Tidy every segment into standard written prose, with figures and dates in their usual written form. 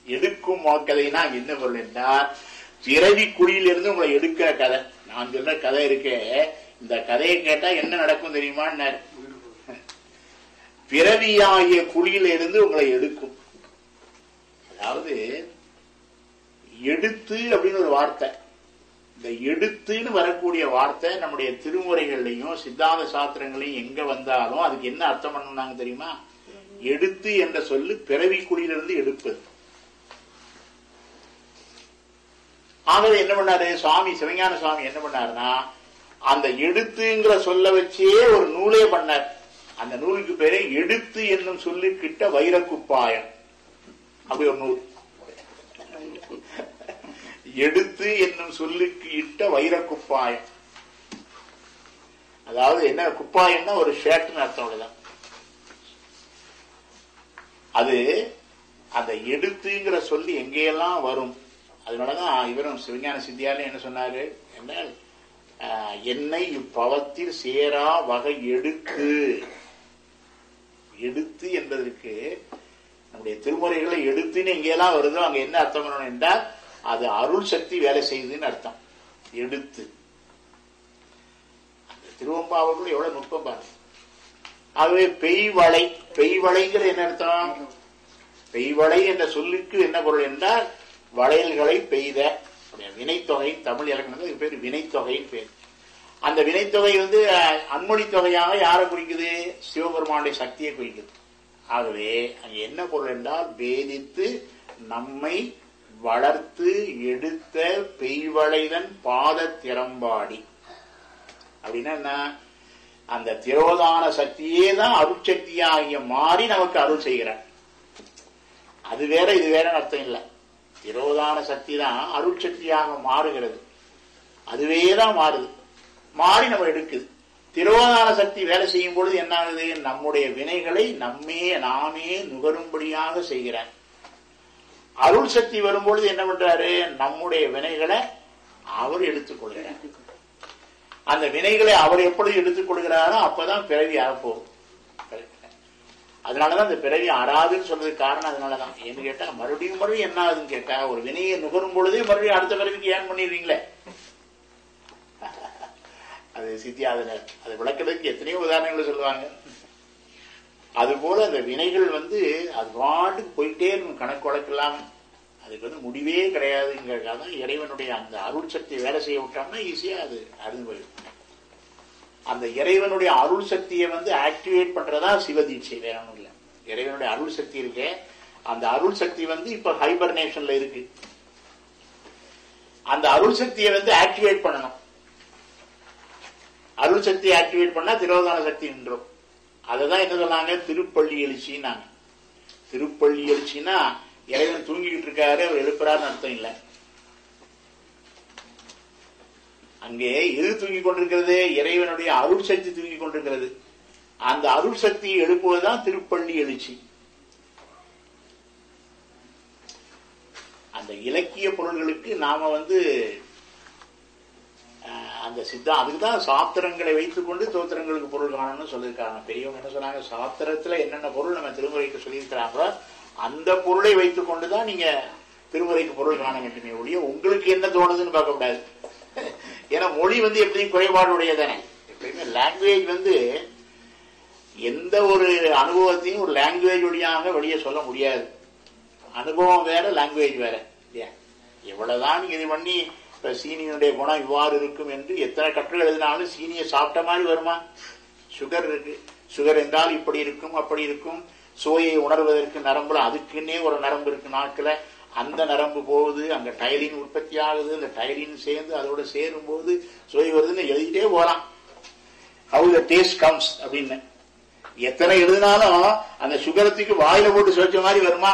எடுக்கும் கதைனா என்ன பொருள் என்றால் பிறவி குழியிலிருந்து உங்களை எடுக்கிற கதை. நான் சொல்ற கதை இருக்கே, இந்த கதையை கேட்டா என்ன நடக்கும் தெரியுமா? பிறவியாகிய குழியிலிருந்து உங்களை எடுக்கும். அதாவது எடுத்து அப்படின்னு ஒரு வார்த்தை, இந்த எடுத்துன்னு வரக்கூடிய வார்த்தை நம்முடைய திருமுறைகள்லையும் சித்தாந்த சாஸ்திரங்களையும் எங்க வந்தாலும் அதுக்கு என்ன அர்த்தம் பண்ணாங்க தெரியுமா? எடுத்து என்ற சொல்லு பிறவி குழியிலிருந்து எடுப்பது. ஆகவே என்ன பண்ணாரு சுவாமி, சிவஞான சுவாமி என்ன பண்ணாருன்னா, அந்த எடுத்துங்கிற சொல்ல வச்சே ஒரு நூலே பண்ணார். அந்த நூலுக்கு பேரே எடுத்து என்னும் சொல்லுக்கிட்ட வைரக்குப்பாயம். அப்படி ஒரு நூல், எடுத்து என்னும் சொல்லுக்கு இட்ட வைரக்குப்பாயம். அதாவது என்ன குப்பாயம்னா ஒரு ஷர்ட்னு அர்த்தம். அவ்வளவுதான். அது அந்த எடுத்துங்கிற சொல்லி எங்கேயெல்லாம் வரும். அதனாலதான் இவரும் சிவஞான சித்தியால என்ன சொன்னாரு என்றால், என்னை இப்பவத்தில் சேரா வகை எடுத்து. எடுத்து என்பதற்கு நம்முடைய திருமுறைகளை எடுத்துன்னு எங்கெல்லாம் வருதோ அங்க என்ன அர்த்தம் பண்ணணும் என்றால் அது அருள் சக்தி வேலை செய்யுதுன்னு அர்த்தம். எடுத்து அந்த திருவம்பாவுக்குள்ள எவ்வளவு நுட்பம் பாருங்க. ஆகவே பெய்வளை, பெய்வளைங்கிற என்ன அர்த்தம்? பெய்வளை என்ற சொல்லுக்கு என்ன பொருள் என்றால் வளையல்களை பெய்த வினைத்தொகை. தமிழ் இலக்கணத்துக்கு பேர் வினைத்தொகைன்னு பேர். அந்த வினைத்தொகை அன்மொழி தொகையாக யாரை குறிக்குது? சிவபெருமானுடைய சக்தியை குறிக்குது. ஆகவே அங்க என்ன பொருள் என்றால் வேதித்து நம்மை வளர்த்து எடுத்த பெய்வளைதன் பாத திறம்பாடி. அப்படின்னா என்ன? அந்த திரோதான சக்தியே தான் அருட்சக்தியாகிய மாறி நமக்கு அருள் செய்கிறார். அது வேற இது வேற அர்த்தம் இல்லை. திரோதான சக்தி தான் அருட்சக்தியாக மாறுகிறது. அதுவேதான் மாறுது, மாறி நம்ம எடுக்குது. திரோதான சக்தி வேலை செய்யும் பொழுது என்ன ஆகுது? நம்முடைய வினைகளை நாமே நுகரும்படியாக செய்கிறார். அருள் சக்தி வரும்பொழுது என்ன பண்றாரு? நம்முடைய வினைகளை அவர் எடுத்துக்கொள்கிறார். அந்த வினைகளை அவர் எப்பொழுது எடுத்துக்கொள்கிறாரோ அப்பதான் பிறவி ஆகப்போகும். அதனாலதான் இந்த பிறவி அறாதுன்னு சொல்றதுக்கு காரணம் அதனாலதான். ஏன்னு கேட்டா மறுபடியும் என்ன ஆகுதுன்னு கேட்டா, ஒரு வினையை நுகரும் பொழுதே மறுபடியும் அடுத்த பிறவிக்கு ஏன் பண்ணிடுறீங்களே. அது சித்தியாதன அதை விளக்கிறதுக்கு எத்தனையோ உதாரணங்களை சொல்லுவாங்க. அதுபோல அந்த வினைகள் அது பாட்டுக்கு போயிட்டே இருக்கும், கணக்கு வழக்கெல்லாம். அதுக்கு முடிவே கிடையாதுங்கிறதுக்காக தான் இறைவனுடைய அந்த அருள் சக்தி வேலை செய்ய விட்டோம்னா ஈஸியா அது அருந்து போயிடும். அந்த இறைவனுடைய அருள் சக்தியை ஆக்டிவேட் பண்றதா சிவதீட்சை, வேற ஒன்றும் இல்லை. இறைவனுடைய அருள் சக்தி இருக்கு, அந்த அருள் சக்தி இப்ப ஹைபர்னேஷன்ல இருக்கு. அந்த அருள் சக்தியை ஆக்டிவேட் பண்ணணும். அருள் சக்தியை ஆக்டிவேட் பண்ணா திரோதான சக்தி நின்றும். அததான் என்ன சொன்னாங்க? திருப்பள்ளி எழுச்சின்னாங்க. திருப்பள்ளி எழுச்சின்னா இறைவன் தூங்கிக்கிட்டு இருக்காரு, அவர் எழுப்புறாருன்னு அர்த்தம் இல்லை. அங்கே எது தூங்கி கொண்டிருக்கிறது? இறைவனுடைய அருள் சக்தி தூங்கி கொண்டிருக்கிறது. அந்த அருள் சக்தியை எழுப்புவதுதான் திருப்பள்ளி எழுச்சி. அந்த இலக்கிய பொருள்களுக்கு நாம அந்த அதுக்குதான் சாத்திரங்களை வைத்துக் கொண்டு தோத்திரங்களுக்கு பொருள் காணணும்னு சொல்லியிருக்காங்க. பெரியவங்க என்ன சொன்னாங்க? சாத்திரத்துல என்னென்ன பொருள் நம்ம திருமுறைக்கு சொல்லியிருக்கிறாங்களோ அந்த பொருளை வைத்துக் கொண்டுதான் நீங்க திருமுறைக்கு பொருள் காண வேண்டுமே ஒழிய உங்களுக்கு என்ன தோணுதுன்னு பார்க்க கூடாது. ஏன்னா மொழி எப்படியும் குறைபாடு உடையதானே. எப்பயுமே லாங்குவேஜ் எந்த ஒரு அனுபவத்தையும் ஒரு லாங்குவேஜ் வழியாக வெளியே சொல்ல முடியாது. அனுபவம் வேற, லாங்குவேஜ் வேற இல்லையா? எவ்வளவுதான் நீங்க இது பண்ணி இப்ப சீனியினுடைய குணம் இவ்வாறு இருக்கும் என்று எத்தனை கட்டுரை எழுதினாலும் சீனியை சாப்பிட்ட மாதிரி வருமா? சுகர் இருக்கு, சுகர் என்றால் இப்படி இருக்கும் அப்படி இருக்கும். சுவையை உணர்வதற்கு நரம்புல அதுக்குன்னே ஒரு நரம்பு இருக்கு நாக்குல. அந்த நரம்பு போகுது, அங்க டைலின் உற்பத்தி ஆகுது, அந்த டைலின் சேர்ந்து அதோட சேரும் போது சுவை வருதுன்னு எழுதிட்டே போலாம். ஹவு த டேஸ்ட் கம்ஸ் அப்படின்னு எத்தனை எழுதினாலும் அந்த சுகரத்துக்கு வாயில போட்டு சுவைச்ச மாதிரி வருமா?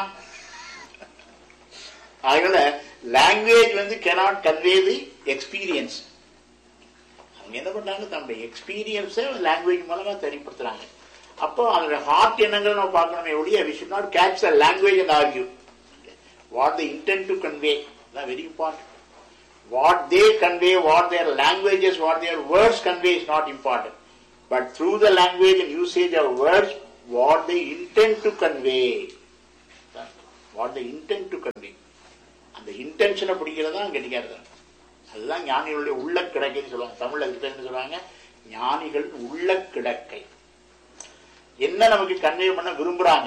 அதனால language cannot convey the experience. அவங்க என்ன பண்றாங்க? தன்னுடைய எக்ஸ்பீரியன்ஸை லாங்குவேஜ் மூலமா தெரியப்படுத்துறாங்க. அப்போ அதோட ஹார்ட் என்னங்கள் நம்ம பார்க்கணுமே ஒழிய we should not catch the language and argue. What they intend to convey, that's very important. What they convey, what their languages, what their words convey is not important. But through the language and usage of words, what they intend to convey. What they intend to convey. இன்டென்ஷனை பிடிக்கிறது தான் கெட்டிக்காரத்தனம். அதுதான் ஞானிகளுடைய உள்ள கிடக்கைன்னு சொல்லுவாங்க. தமிழ்ல அதுக்கு என்ன சொல்லுவாங்க? ஞானிகள் உள்ள கிடக்கை. என்ன நமக்கு கன்வே பண்ண விரும்புறாங்க,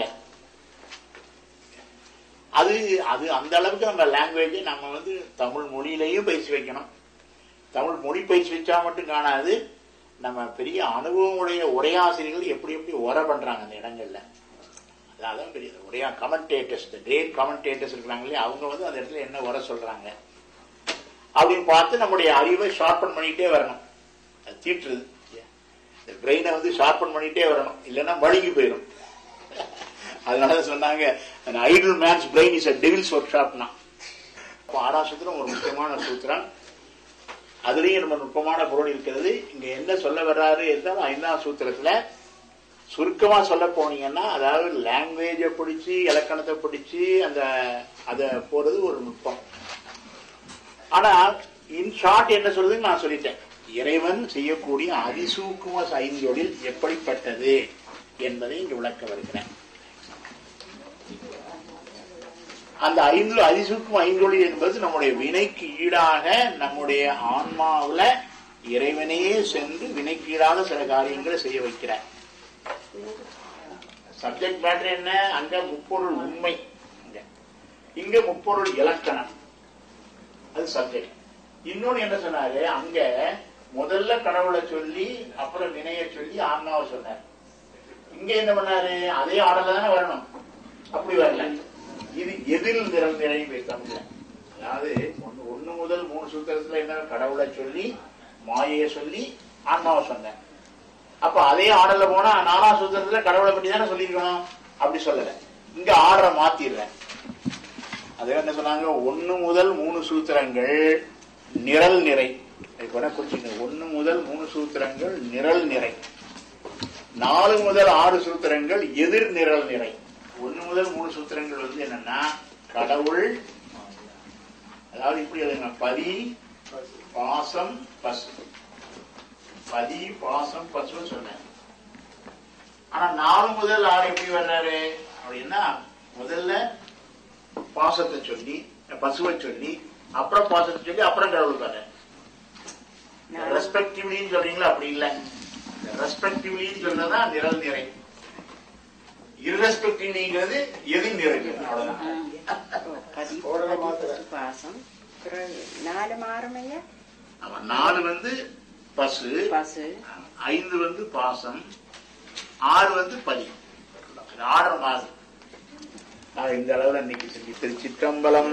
அது அது அந்த அளவுக்கு நம்ம லாங்குவேஜை நம்ம தமிழ் மொழியிலையும் பயிற்சி வைக்கணும். தமிழ் மொழி பயிற்சி வச்சா மட்டும் காணாது, நம்ம பெரிய அனுபவம் உடைய உரையாசிரியர்கள் எப்படி எப்படி உரை பண்றாங்க அந்த இடங்கள்ல, அதான் பெரிய உரையா கமெண்டேட்டர்ஸ், கிரேட் கமெண்டேட்டர்ஸ் இருக்கிறாங்க இல்லையா, அவங்க அந்த இடத்துல என்ன உரை சொல்றாங்க அப்படின்னு பார்த்து நம்முடைய அறிவை ஷார்பன் பண்ணிட்டே வரணும். அது தீட்டுறது, இந்த பிரெயினை ஷார்பன் பண்ணிட்டே வரணும், இல்லைன்னா மழுங்கி போயிடும். அதனாலதான் சொன்னாங்க, idle mens brain is a devil's workshopனா. அப்போ 6ஆம் சூத்திரம் ஒரு முக்கியமான சூத்திரம், அதுலயும் நம்ம நுட்பமான பொருள் இருக்கிறது. இங்க என்ன சொல்ல வர்றாரு என்றால் 5ஆம் சூத்திரத்துல சுருக்கமா சொல்ல போனீங்கன்னா, அதாவது லாங்குவேஜை பிடிச்சி இலக்கணத்தை பிடிச்சி அதை போறது ஒரு நுட்பம். ஆனா இன் ஷார்ட் என்ன சொல்றதுன்னு நான் சொல்லிட்டேன். இறைவன் செய்யக்கூடிய அதிசூக்கும ஐந்தொழில் எப்படிப்பட்டது என்பதை இங்கு விளக்க வருகிறேன். அந்த அதிசூக்கும ஐந்தொழில் என்பது நம்முடைய வினைக்கு ஈடாக நம்முடைய ஆன்மாவுல இறைவனையே சென்று வினைக்கு ஈடாக சில காரியங்களை செய்ய வைக்கிறார். சப்ஜெக்ட் மேட்டர் என்ன? அங்க முப்பொருள் உண்மை, இங்க முப்பொருள் இலக்கணம், அது சப்ஜெக்ட். இன்னொன்னு என்ன சொன்னாரு, அங்க முதல்ல கடவுளை சொல்லி அப்புறம் வினைய சொல்லி ஆன்மாவை சொன்னார். இங்க என்ன பண்ணாரு, அதே ஆடல தானே வரணும், அப்படி வரல. இது எதில் நிறை வைத்தோம்ல, அதாவது 1 முதல் 3 சூத்திரத்துல என்ன, கடவுளை சொல்லி மாயையை சொல்லி ஆன்மாவை சொன்னேன். அப்ப அதே ஆடல போனா 4ஆம் சூத்திரத்துல கடவுளை பற்றி தானே சொல்லிருக்கணும், அப்படி சொல்லல. இங்க ஆர்டரை மாத்திடுறேன். அது என்ன சொன்னாங்க, 1 முதல் 3 சூத்திரங்கள் நிரல் நிறை. குறிச்சிங்க, 1 முதல் 3 சூத்திரங்கள் நிரல் நிறை, 4 முதல் 6 சூத்திரங்கள் எதிர் நிரல் நிறை. 1 முதல் 3 சூத்திரங்கள் என்னன்னா, கடவுள், அதாவது இப்படி எழுதுங்க, பதி பாசம் பசு, பதி பாசம் பசு சொன்னேன். ஆனா 4 முதல் 6 எப்படி வர்றாரு அப்படின்னா, முதல்ல பாசத்தை சொல்லி பசுவை சொல்லி அப்புறம் பாசத்தை சொல்லி அப்புறம் கடவுள் வர்ற. ரெஸ்பெக்டிவ்லி சொல்றீங்களா, அப்படி இல்ல. ரெஸ்பெக்டிவ்லி சொல்றதா நிரல் நிறை, இர்ரெஸ்பெக்டிவ்லிங்கிறது எதிர் நிறை. அவ்வளவுதான். பாசம் 4 மாறுமையா, 4 பசு, 5 பாசம், 6 பதி. ஆர்டர் மாறு. இந்த அளவுல இன்னைக்கு சொல்லி திருச்சிற்றம்பலம்.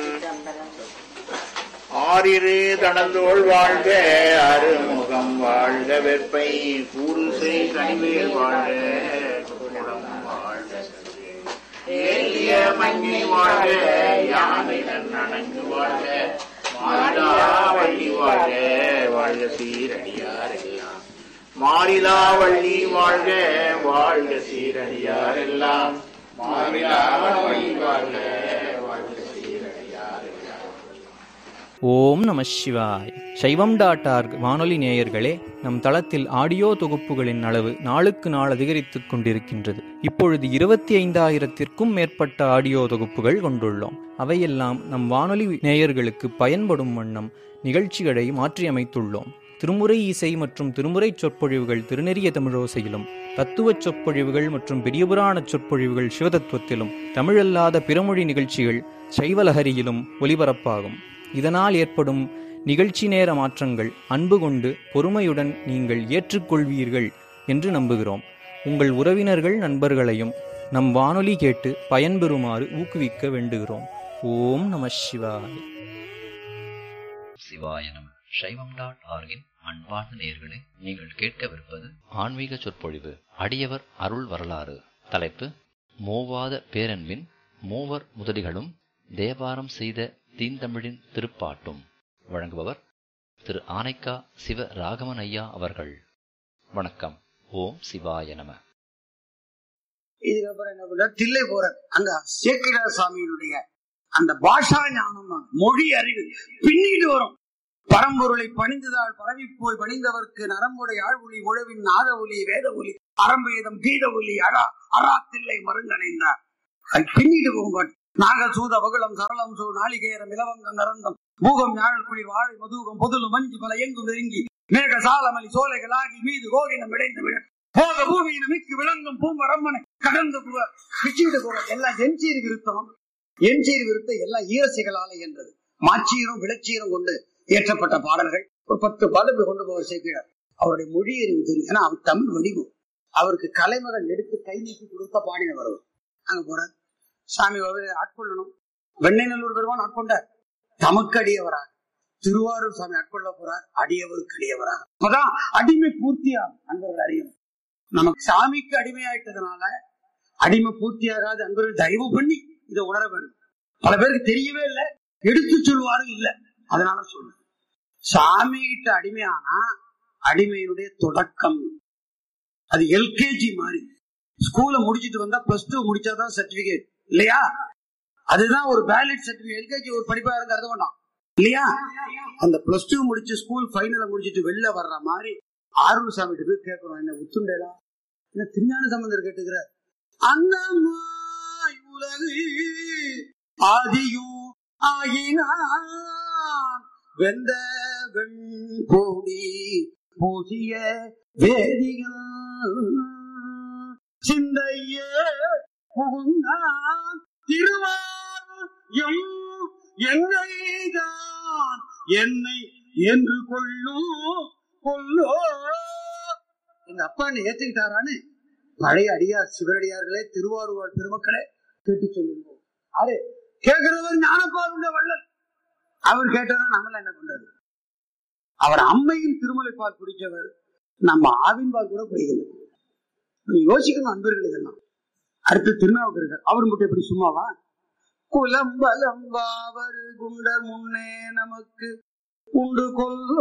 ஆறிரு தடந்தோள் வாழ்க, அருமுகம் வாழ்க, வெப்பை கூறுசை கனிவேல் வாழ்க, வாழ்க ஏலிய மங்கி வாழ்க, யானை நனங்கு வாழ்க, மாறிலா வள்ளி வாழ்க, வாழ்க சீரடியார் எல்லாம். மாறிலா வள்ளி வாழ்க, வாழ்க சீரடியார் எல்லாம். மாறிலா வள்ளி வாழ்க, வாழ்க சீரடியார் எல்லாம். ஓம் நம சிவாய். சைவம்.org வானொலி நேயர்களே, நம் தளத்தில் ஆடியோ தொகுப்புகளின் அளவு நாளுக்கு நாள் அதிகரித்துக் கொண்டிருக்கின்றது. இப்பொழுது 25,000த்திற்கும் மேற்பட்ட ஆடியோ தொகுப்புகள் கொண்டுள்ளோம். அவையெல்லாம் நம் வானொலி நேயர்களுக்கு பயன்படும் வண்ணம் நிகழ்ச்சிகளை மாற்றியமைத்துள்ளோம். திருமுறை இசை மற்றும் திருமுறை சொற்பொழிவுகள் திருநெறிய தமிழோசையிலும், தத்துவச் சொற்பொழிவுகள் மற்றும் பெரியபுராண சொற்பொழிவுகள் சிவதத்துவத்திலும், தமிழல்லாத பிறமொழி நிகழ்ச்சிகள் சைவலஹரியிலும் ஒலிபரப்பாகும். இதனால் ஏற்படும் நிகழ்ச்சி நேர மாற்றங்கள் அன்பு கொண்டு பொறுமையுடன் நீங்கள் ஏற்றுக்கொள்வீர்கள் என்று நம்புகிறோம். உங்கள் உறவினர்கள் நண்பர்களையும் நம் வானொலி கேட்டு பயன்பெறுமாறு ஊக்குவிக்க வேண்டுகிறோம். ஓம் நம சிவாய. சிவாய நம. சைவம்.org அன்பார்ந்த நேயர்களே, நீங்கள் கேட்கவிருப்பது ஆன்மீக சொற்பொழிவு. அடியவர் அருள் வரலாறு. தலைப்பு: மூவாத பேரன்பின் மூவர் முதலிகளும் தேவாரம் செய்த தீந்தமிழின் திருப்பாட்டும். வழங்குபவர் திரு ஆனைக்கா சிவ ராகவன் ஐயா அவர்கள். வணக்கம். ஓம் சிவாய நம. இதுக்கப்புறம் என்ன பண்ற, தில்லை போற அங்க சேக்கிரார் சாமியினுடைய அந்த பாஷா ஞானம், மொழி அறிவு பின்னிட்டு வரும். பரம்பொருளை பணிந்ததால் பரவி போய் பணிந்தவர்க்கு நரம்புடைய ஆழ்வொலி உழவின் நாத ஒலி வேத ஒலி அறம்பேதம் கீத ஒலி அரா தில்லை மருங்கணைந்தார். அது பின்னிட்டு போகும். நாகசூத வகுளம் சரளம் சூ நாளிகேரம் இலவங்கம் நரந்தம் பூகம் ஞாழல் குளிர் வாழை மதுகம் பொதுலும் மஞ்சு பல எங்கும் நெருங்கி மேக சாலமலி சோலைகளாகி மீது கோகினம் இடைந்து விட போக பூமியின் மிக்கு விளங்கும் பூமரம்மனை கடந்து பிச்சுட்டு போக எல்லாம் என்சீர் விருத்தம் எல்லாம் ஈரசைகளால என்றது. மாச்சீரும் விளச்சீரும் கொண்டு ஏற்றப்பட்ட பாடல்கள் ஒரு 10 பாடல்கள் கொண்டு போக சேர்க்கிறார். அவருடைய மொழி அறிவு தெரியும். ஏன்னா அவர் தமிழ் வடிவம். அவருக்கு கலைமகள் எடுத்து கை நீக்கி கொடுத்த பாடினவர். அங்க போறார், சாமி ஆட்கொள்ளணும். வெண்ணெய்நல்லூர் பெருமான் ஆட்கொண்டார், தமக்கு அடியவராக. திருவாரூர் சாமி ஆட்கொள்ள போறார், அடியவருக்கு அடியவராக. அப்பதான் அடிமை பூர்த்தியாகும். அன்பர்கள் அறியும், நமக்கு சாமிக்கு அடிமையாயிட்டதுனால அடிமை பூர்த்தியாகாது. அன்பர்கள் தயவு பண்ணி இதை உணர வேண்டும். பல பேருக்கு தெரியவே இல்லை, எடுத்து சொல்வாரும் இல்லை. அதனால சொல்றேன், சாமி கிட்ட அடிமையானா அடிமையினுடைய தொடக்கம். அது எல்கேஜி மாதிரி. ஸ்கூல முடிச்சுட்டு வந்தா +2 முடிச்சாதான் சர்டிபிகேட் இல்லையா? அதுதான் ஒரு வேலிட் சர்டிபிகேட். எல்கேஜி ஒரு படிப்பா இருந்து அர்த்தம் வேண்டாம் இல்லையா? அந்த +2 முடிச்சு ஸ்கூல் ஃபைனல முடிச்சுட்டு வெளில வர்ற மாதிரி ஆரூர் சாமி போய் கேட்கணும், என்ன உத்துண்டேடா, என்ன திருஞான சம்பந்தர் கேட்டுக்கிற. அந்த உலகு ஆதியும் ஆகினான் வெந்த வெண்போடி பூசிய வேதிகள் சிந்தையே புகுந்தான் திருவாரூர் என்னைதான் என்னை என்று கொள்ளோ. எங்க அப்பா என்ன ஏத்துக்கிட்டாரான்னு பழைய அடியார் சிவனடியார்களே, திருவாரூர் பெருமக்களே கேட்டு சொல்லுங்க. அது கேட்கிறவர் ஞானப்பாலுடைய வள்ளல். அவர் கேட்டாரா நம்மள என்ன பண்றது? அவர் அம்மையின் திருமலைப்பால் குடிச்சவர், நம்ம ஆவின் பால் கூட குடிக்கல. யோசிக்கணும் அன்பர்கள் இதெல்லாம். அடுத்து திருநாவுக்கரசர், அவர் மட்டும் எப்படி சும்மாவா? குலம்பலம்பாவர் குண்டர் முன்னே நமக்கு உண்டு கொல்லோ.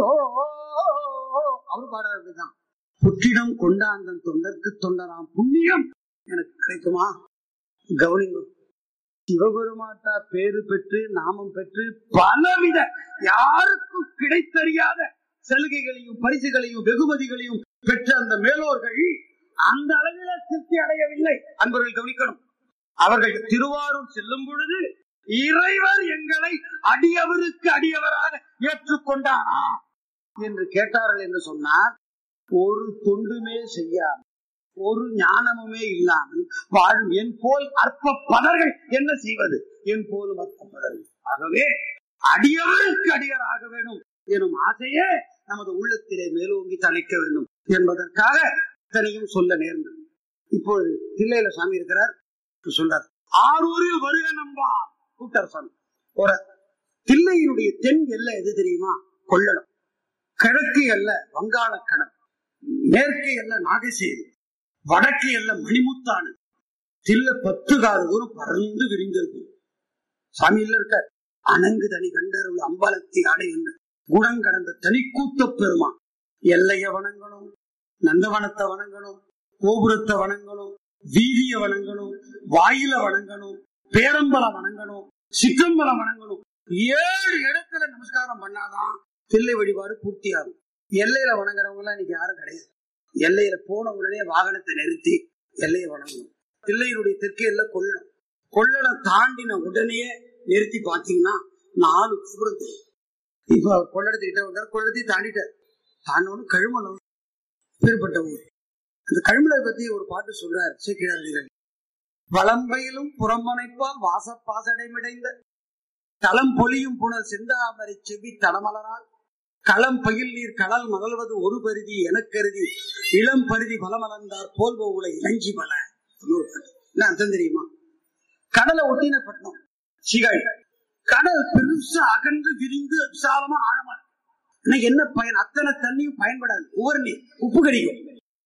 அவர் பாடுறதுதான், புற்றிடம் கொண்டாந்தன் தொண்டர்க்கு தொண்டராம் புண்ணியம் எனக்கு கிடைக்குமா? கவனிங்க, சிவபெருமாட்டா பேரு பெற்று நாமம் பெற்று பலவித யாருக்கும் கிடைத்தறியாத சலுகைகளையும் பரிசுகளையும் வெகுமதிகளையும் பெற்ற அந்த மேலோர்கள் அந்த அளவில் திருப்தி அடையவில்லை. அன்பர்கள் கவனிக்கணும், அவர்கள் திருவாரூர் செல்லும் பொழுது இறைவர் எங்களை அடியவருக்கு அடியவராக ஏற்றுக்கொண்டாரா என்று கேட்டார்கள் என்று சொன்னார். ஒரு தொண்டுமே செய்யாமல், ஒரு ஞானமுமே இல்லாமல் வாழும் என் போல் அற்ப பதர்கள் என்ன செய்வது? என் போலும் அற்ப பதர்கள். ஆகவே அடியவருக்கு அடியராக வேண்டும் எனும் ஆசையே நமது உள்ளத்திலே மேலோங்கி தலைக்க வேண்டும் என்பதற்காக இத்தனையும் சொல்ல நேர்ந்தது. இப்போது தில்லையில சாமி இருக்கிறார், சொல்றார், ஆரூரில் வருக நம்பா கூட்டர் சொன்ன ஒரு தில்லையினுடைய தென் எல்லை எது தெரியுமா? கொள்ளடம். கிழக்கு எல்லை வங்காளக்கடல், மேற்கு எல்லை நாகசேரி, வடக்கு எல்லை மணிமுத்தானு. தில்லை 10 காத தூரம் பறந்து விரிந்திருக்கும். சாமியில இருக்க அணங்கு தனி கண்டருள் அம்பலத்தி ஆடைகின்ற குணம் கடந்த தனி கூத்த பெருமான். எல்லைய வணங்கணும், நந்தவனத்தை வணங்கணும், கோபுரத்தை வணங்கணும், வீதிய வணங்கணும், வாயில வணங்கணும், பேரம்பலம் வணங்கணும், சிற்றம்பலம் வணங்கணும். 7 இடத்துல நமஸ்காரம் பண்ணாதான் தில்லை வழிபாடு பூர்த்தியாகும். எல்லையில வணங்குறவங்க எல்லாம் இன்னைக்கு யாரும் கிடையாது. எல்லையில போன உடனே வாகனத்தை நிறுத்தி எல்லையை வணங்கணும். தில்லையினுடைய தெற்கு எல்லை கொள்ளணும். கொள்ளடம் தாண்டின உடனே நிறுத்தி பாத்தீங்கன்னா 4 கோபுரம் தெரியும். இப்ப கொள்ளடத்துக்கிட்ட வந்தார், கொள்ளத்தை தாண்டிட்டார். தாண்டவனு கழுமலம் பேர்பட்ட ஊர். அந்த கழுமலை பத்தி ஒரு பாட்டு சொல்றார் சேக்கிழார். வளம்பையிலும் புறம்பனைப்பால் வாசப்பாசடைமிடைந்த தளம் பொலியும் புனர் செந்தாமரை செவி தடமலரால் களம் பயில் நீர் கடல் மகழ்வது ஒரு பருதி எனக்கருதி இளம் பருதி பலமலர்ந்தார் போல் போல இளஞ்சி பல. என்ன அர்த்தம் தெரியுமா? கடலை ஒட்டின பட்டணம் சிகாய். கடல் பெருசா அகன்று விரிந்து விசாலமா ஆழமா. என்ன பயன்? அத்தனை தண்ணியும் பயன்படாது, ஒவ்வொரு நீர் உப்பு கடிக்கும்.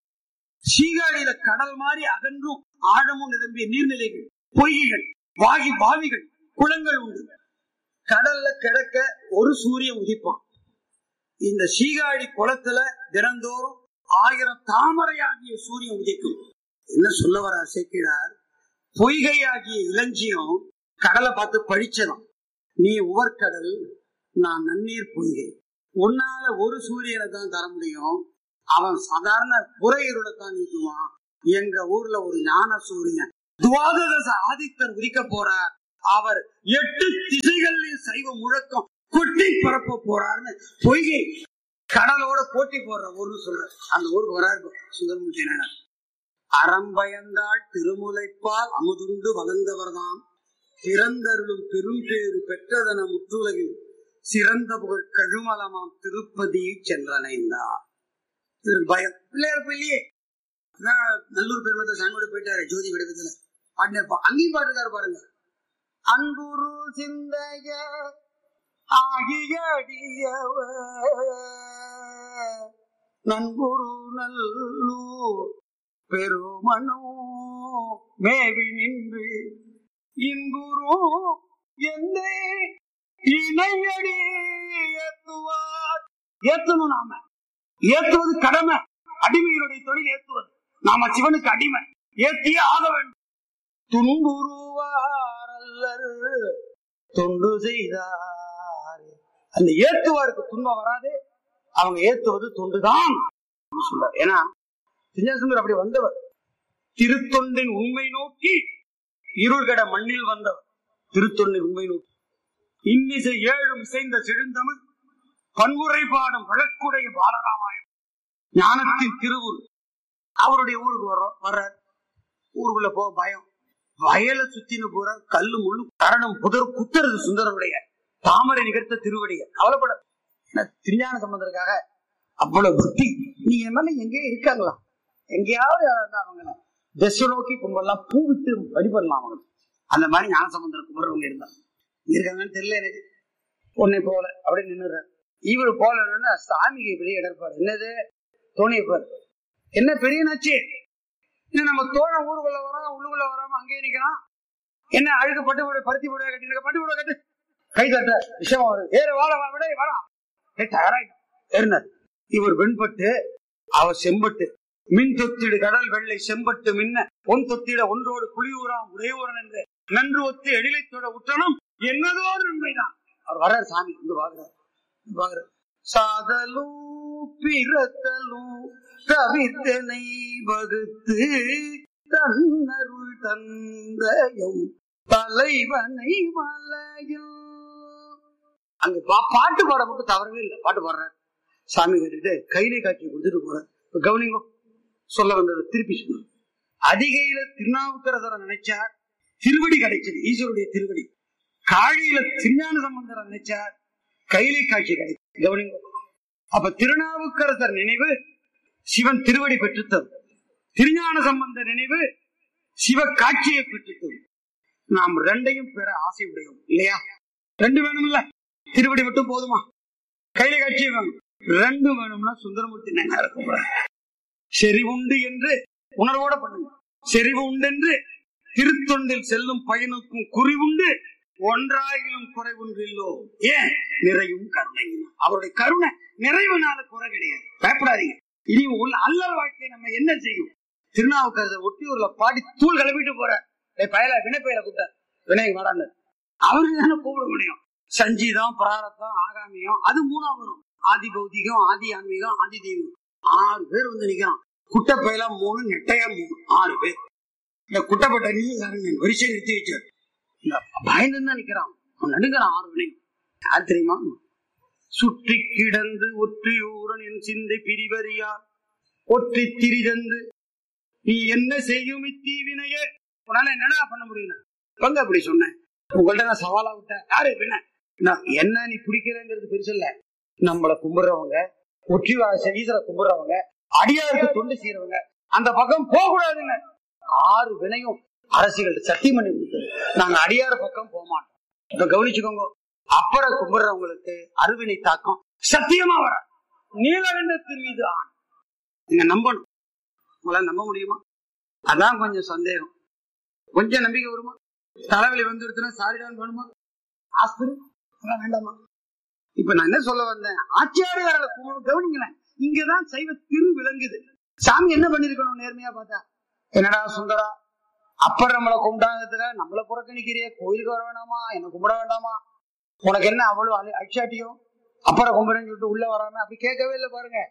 சீகாழியில கடல் மாதிரி அகன்றும் ஆழமும் நிரம்பிய நீர்நிலைகள், பொய்கைகள், வாவிகள், குளங்கள் உண்டு. கடல்ல கிடக்க ஒரு சூரியன் உதிப்பான். இந்த சீகாழி குளத்துல தினந்தோறும் 1000 தாமரையாகிய சூரியன் உதிக்கும். என்ன சொல்ல வர சேக்கிழார்? பொய்கையாகிய இளஞ்சியம் கடலை பார்த்து பழிச்சதான். நீ உவர்கடல், நான் நன்னீர் பொய்கை. உன்னால ஒரு சூரியனை தான் தர முடியும், அவன் சாதாரண புறையிருளத்தான் நீக்குவான். எங்க ஊர்ல ஒரு ஞான சூரியன் துவாதச ஆதித்தர் உதிக்க போறார். அவர் 8 திசைகளில் சைவ முழக்கம் கொட்டி பரப்ப போறாருன்னு பொய்கை கடலோட போட்டி போடுற ஊர்னு சொல்ற அந்த ஊருக்கு வராரு சுந்தரமூர்த்தி நாயனார். அறம்பயந்தாள் திருமுலைப்பால் அமுதுண்டு வளர்ந்தவர்தான் பிறந்தருளும் பெரும்பேறு பெற்றதன முற்றுலகில் சிறந்த புகழ் கழுமலமாம் திருப்பதியை சென்றனைந்தார். பயம் பிள்ளையார் பிள்ளையே நல்லூர் பெருமத்தை சாமியோட போயிட்டாரு ஜோதி விடத்துல அங்கேயும் பாட்டுக்காரு பாருங்க. அன்புரு சிந்தைய ஆகியடியவ நன்புரு நல்லூர் பெருமனோ மேவி நின்று இன்புரு எந்த இணையடி ஏத்துவார். ஏத்தணும், நாம ஏத்துவது கடமை, அடிமைகளுடைய தொழில் ஏத்துவது. நாம சிவனுக்கு அடிமை, ஏத்தியே ஆக வேண்டும். துன்புருவார் அல்லர் தொண்டு செய்தார். அந்த ஏத்துவாருக்கு துன்பம் வராது, அவங்க ஏத்துவது தொண்டுதான் சொல்றார். ஏன்னா சிஞ்சாசுந்தர் அப்படி வந்தவர், திருத்தொண்டின் உண்மை நோக்கி இருள்கட மண்ணில் வந்தவர். திருத்தொண்டின் உண்மை நோக்கி இன்னிசை 7 இசைந்த செழுந்தமிழ் பன்முறை பாடும் வழக்குடைய பாலராமாயணம் ஞானத்தின் திருவுரு. அவருடைய ஊருக்கு வர்றார். ஊருக்குள்ள போக பயம், வயலை சுத்தின்னு போற கல்லு முள்ளு கரணம் புதர் குத்துறது சுந்தரருடைய தாமரை நிகழ்த்த திருவடிய. கவலைப்பட திருஞான சம்பந்தருக்காக அவ்வளவு பக்தி. நீங்க மேல எங்கேயே இருக்காங்களா, எங்கேயாவது அவங்க திசை நோக்கி கும்பலாம் பூ விட்டு வழிபடலாம் அவங்க. அந்த மாதிரி ஞான சம்பந்தர் கும்பிடுறவங்க இருந்தாங்க. இருக்காங்கன்னு தெரியல எனக்கு. உன்னை போல அப்படி நின்னுற இவரு போலன்னா சாமிக்கு வெளியே இடர்பாரு. என்னது தோணியப்பாரு, என்ன பெரிய நச்சு, இன்னும் நம்ம தோழ ஊருக்குள்ள வரோம், உள்ளுக்குள்ள வராம அங்கேயே நிக்கிறான். என்ன அழுக்கு பட்டு விட பருத்தி விட கட்டி பட்டு விட கட்டு கை தட்ட விஷயம் வருது. ஏறு வாழ விட வாழா ஏறினார். இவர் வெண்பட்டு அவர் செம்பட்டு மின் தொத்திடு கடல் வெள்ளை செம்பட்டு மின்ன பொன் தொத்திட ஒன்றோடு புலியூராம் உடையூரன் என்று நன்று ஒத்து எழிலைத்தோட உற்றனும் என்னதோ நன்மைதான். அவர் வர்றார் சாமி இங்க பாக்குறார். சாதலும் பிறத்தலும் தவிர்த்தனை வகுத்து தன்னருள் தந்தையும் தலைவனை மலையில். அங்க பாட்டு பாட மட்டும் தவறவே இல்லை, பாட்டு பாடுறாரு. சாமி கேட்டுட்டு கையிலே காட்சி கொடுத்துட்டு போறாரு. கவனிங்கோ, சொல்ல வந்தது திருப்பி சொல்ல. அதிகையில திருநாவுக்கரசரை நினைச்சார், திருவடி கிடைச்சது, ஈஸ்வருடைய திருவடி. காழியில திருஞான சம்பந்தரை நினைச்சார், கையிலே காட்சி கிடைச்சது. கவனிங்கோ, அப்ப திருநாவுக்கரசர் நினைவு சிவன் திருவடி பெற்றுத்தது, திருஞான சம்பந்த நினைவு சிவ காட்சியை பெற்றுத்தது. நாம் ரெண்டையும் பெற ஆசை உடையோம் இல்லையா? ரெண்டு வேணும் இல்ல, திருவடி மட்டும் போதுமா? கையில காட்சி வேணும், ரெண்டு வேணும்னா சுந்தரமூர்த்தி நாயனார் கூப்பிடுறாங்க. செறிவுண்டு என்று உணர்வோட பண்ணுங்க. செறிவு உண்டென்று திருத்தொண்டில் செல்லும் பயனுக்கும் குறிவுண்டு ஒன்றாயிலும் குறைவுன்றில்லோ. ஏன்? நிறையும் கருணையும். அவருடைய கருணை நிறைவுனால குறை கிடையாது, பயப்படாதீங்க. இனி உள்ள அல்லல் வாழ்க்கையை நம்ம என்ன செய்யும்? திருநாவுக்கரசர் ஒட்டியூர்ல பாடி தூள் கிளப்பிட்டு போற பயல வினைப்பயல கூட்ட வினை வாடான்னு அவருக்கு தானே கூப்பிட முடியும். சஞ்சீதம், பிராரத்தம், ஆகாமியம், அது மூணா வரும். ஆதி பௌதிகம், ஆதி ஆன்மீகம், ஆதி தெய்வம். 6 பேர் வந்து நிக்கிறான். குட்டப்பையில 3, நெட்டையா 3, 6 பேர். இந்த குட்டப்பட்ட வரிசை நிறுத்தி வச்சார். பயந்து தான் நிக்கிறான், அவன் நடுங்கிறான். 6 வினை யார் தெரியுமா? சுற்றி கிடந்து ஒற்றியூரன் என் சிந்தை பிரிவறியார் ஒற்றி திரிதந்து நீ என்ன செய்யும் இத்தீவினையே. உன்னால என்னடா பண்ண முடியும்? பங்க அப்படி சொன்னேன், உங்கள்ட்ட நான் சவாலா விட்டேன். யாரு என்ன என்ன நீ பிடிக்கிறேங்கிறது பெருசு இல்ல. நம்மளை கும்பிடுறவங்க, ஒற்றி ஈஸ்வர கும்பிடுறவங்க, அடியாருக்கு தொண்டு செய்யறவங்க அந்த பக்கம் போக கூடாதுன்னு 6 வினையும் அரசியல் சத்தியம் பண்ணி கொடுத்தது. நாங்க அடியார பக்கம் போக மாட்டோம். இப்ப கவனிச்சுக்கோங்க, அப்புறம் கும்பிடுறவங்களுக்கு அருவினை தாக்கம் சத்தியமா வர நீலகண்டத்தின் மீது ஆண். நீங்க நம்பணும். உங்களால நம்ப முடியுமா? அதான் கொஞ்சம் சந்தேகம். கொஞ்சம் நம்பிக்கை வருமா? தலைவலி வந்துருச்சுன்னா சாரிதான் வேணுமா? ஆஸ்பத்திரி வேண்டாமா? இப்ப நான் என்ன சொல்ல வந்தேன், ஆச்சாரியார கவனிங்களேன். இங்கதான் சைவ திரு விளங்குது. சாமி என்ன பண்ணிருக்கணும்? நேர்மையா பார்த்தா, என்னடா சுந்தரா, அப்புறம் நம்மளை கும்பிட்டாங்கிறதுக்காக நம்மளை புறக்கணிக்கிறிய, கோயிலுக்கு வர வேண்டாமா, என்ன கும்பிட வேண்டாமா, உனக்கு என்ன அவ்வளவு அச்சாட்டியோ, அப்புறம் கும்பிடுன்னு சொல்லிட்டு உள்ள வராம அப்படி கேட்கவே இல்லை பாருங்க.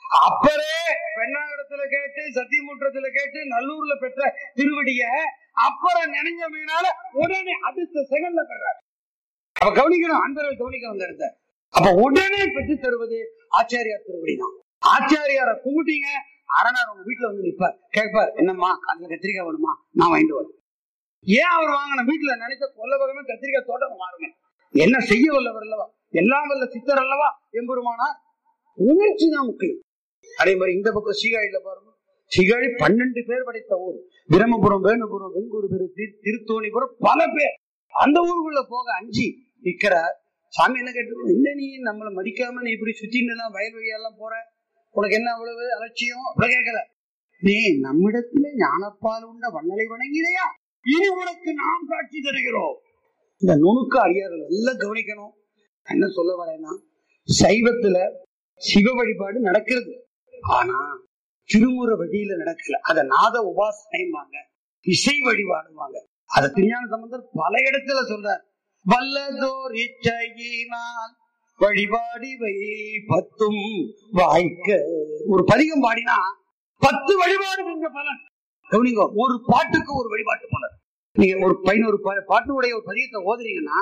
அப்பரே பெண்ணாகடத்துல கேட்டு சத்தியமுற்றத்துல கேட்டு நல்லூர்ல பெற்ற திருவடிய அப்புறம் நினைஞ்ச மீனால உடனே அடுத்த செகண்ட்ல பெறாரு. அப்ப கவனிக்கணும், அன்பர்கள் கவனிக்கணும் அந்த இடத்த. அப்ப உடனே பெற்று தருவது ஆச்சாரியார் திருவடி தான். ஆச்சாரியாரை கும்பிட்டீங்க, அரணார் உங்க வீட்டுல வந்து நிற்பார், கேட்பார், என்னம்மா அதுல கத்திரிக்காய் வேணுமா, நான் வாங்கிட்டு வரேன். ஏன் அவர் வாங்கின வீட்டுல நினைச்ச கொல்ல பகமே கத்திரிக்காய் தோட்டம் வாருங்க, என்ன செய்ய வல்லவர் அல்லவா, எல்லாம் வல்ல சித்தர் அல்லவா எம்பெருமானார். உணர்ச்சி தான் முக்கியம். அதே மாதிரி இந்த பக்கம் சீகாழியில பாருங்க, சீகாழி 12 பேர் படைத்த ஊர். பிரம்மபுரம், வேணுபுரம், வெங்கூர், திருத்தோணிபுரம், பல பேர். அந்த ஊருக்குள்ள போக அஞ்சி நிக்கிறார். சாமி என்ன கேட்டு, இல்ல நீ நம்மளை மதிக்காம நீ இப்படி சுத்தின்னு எல்லாம் வயல் வழியெல்லாம் போற, உனக்கு என்ன அவ்வளவு அலட்சியம் அப்படி கேட்கல. நீ நம்மிடத்துல ஞானப்பால் உண்ட வண்ணலை வணங்கினையா, இனி உனக்கு நாம் காட்சி தருகிறோம். இந்த நுணுக்க அறியார்கள் எல்லாம் கவனிக்கணும். என்ன சொல்ல வரேன்னா, சைவத்துல சிவ வழிபாடு நடக்கிறது, ஆனா திருமுறை வழியில நடக்கல. அத நாத உபாசனைவாங்க, இசை வழிபாடுவாங்க. அத திருஞான சம்பந்தர் பல இடத்துல சொல்றார். வல்லதோர் இச்சையினால் வழிபாடிவை 10 வாய்க்க. ஒரு பதிகம் பாடினா 10 வழிபாடு செஞ்ச பலன். கவனிங்க, ஒரு பாட்டுக்கு ஒரு வழிபாட்டு பலன். நீங்க ஒரு 11 பாட்டுடைய ஒரு பதிகத்தை ஓதுறீங்கன்னா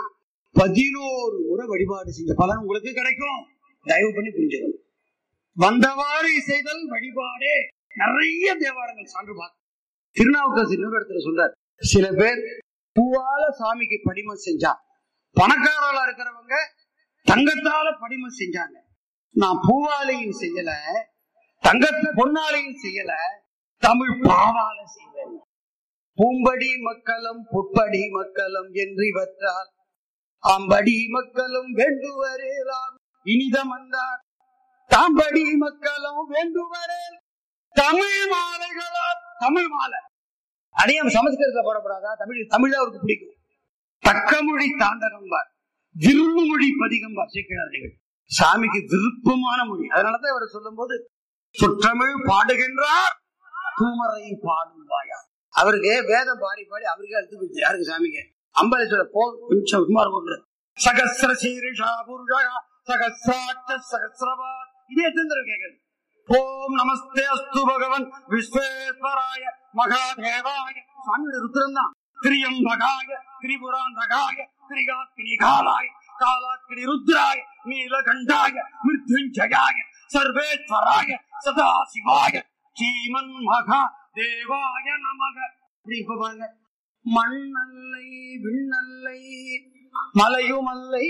11 முறை வழிபாடு செஞ்ச பலன் உங்களுக்கு கிடைக்கும். தயவு பண்ணி புரிஞ்சுக்கணும். வந்தவாறு செய்தல் வழிபாடே. நிறைய தேவாரங்கள் சான்று பார்க்க. திருநாவுக்கரசு இன்னொரு இடத்துல சொல்றார், சில பேர் பூவால சாமிக்கு படிமம் செஞ்சா, பணக்காரர்களா இருக்கிறவங்க தங்கத்தால படிமம் செஞ்சாங்க. நான் பூவாலையும் செய்யல, தங்கத்து பொன்னாலையும் செய்யல, தமிழ் பாவால செய்வேன். பூம்படி மக்களும் புட்படி மக்களும் என்று இவற்றால் ஆம்படி மக்களும் வேண்டுவரேலாம் இனிதம் வந்தார். தாம்படி மக்களும் வேண்டுவரே தமிழ் மாலைகளால். தமிழ் மாலை அடையாம சமஸ்கிருதத்துல போடப்படாதா? தமிழ் தான் அவருக்கு பிடிக்கும். தக்கமொழி தாண்டகம்பார், விரும்பு மொழி பதிகம்பார் சேக்கிழார்கள். சாமிக்கு விருப்பமான மொழி. அதனாலதான் அவர் சொல்லும் போது சுற்றமிழ் பாடுகின்றார் தூமரை பாடும் வாயா. அவருக்கு வேதம் பாடி பாடி அவருக்கு அழுத்து போச்சு. யாருக்கு? சாமிக்கு. அம்பலேஸ்வர போ கொஞ்சம் சுமார் போடுற சகசிர சீரிஷா புருஷா சகசிராட்ச சகசிரவாத். இதே எத்தனை கேட்கறது. ஓம் நமஸ்தே அஸ்து பகவன் விஸ்வேஸ்வராய மகாதேவாய. சாமியோட ருத்ரம் தான். திரியம்பகாய திரிபுராந்தகாய திரிகாக்கினி காலாய காலாக்கினி ருத்ராய நீலகண்டாய மிருத்யுஞ்சயாய சர்வேஸ்வராய சதாசிவாய ஸ்ரீமன் மகா தேவாய நமக. இப்ப பாருங்க, மண்ணல்லை விண்ணல்லை மலையுமல்லை,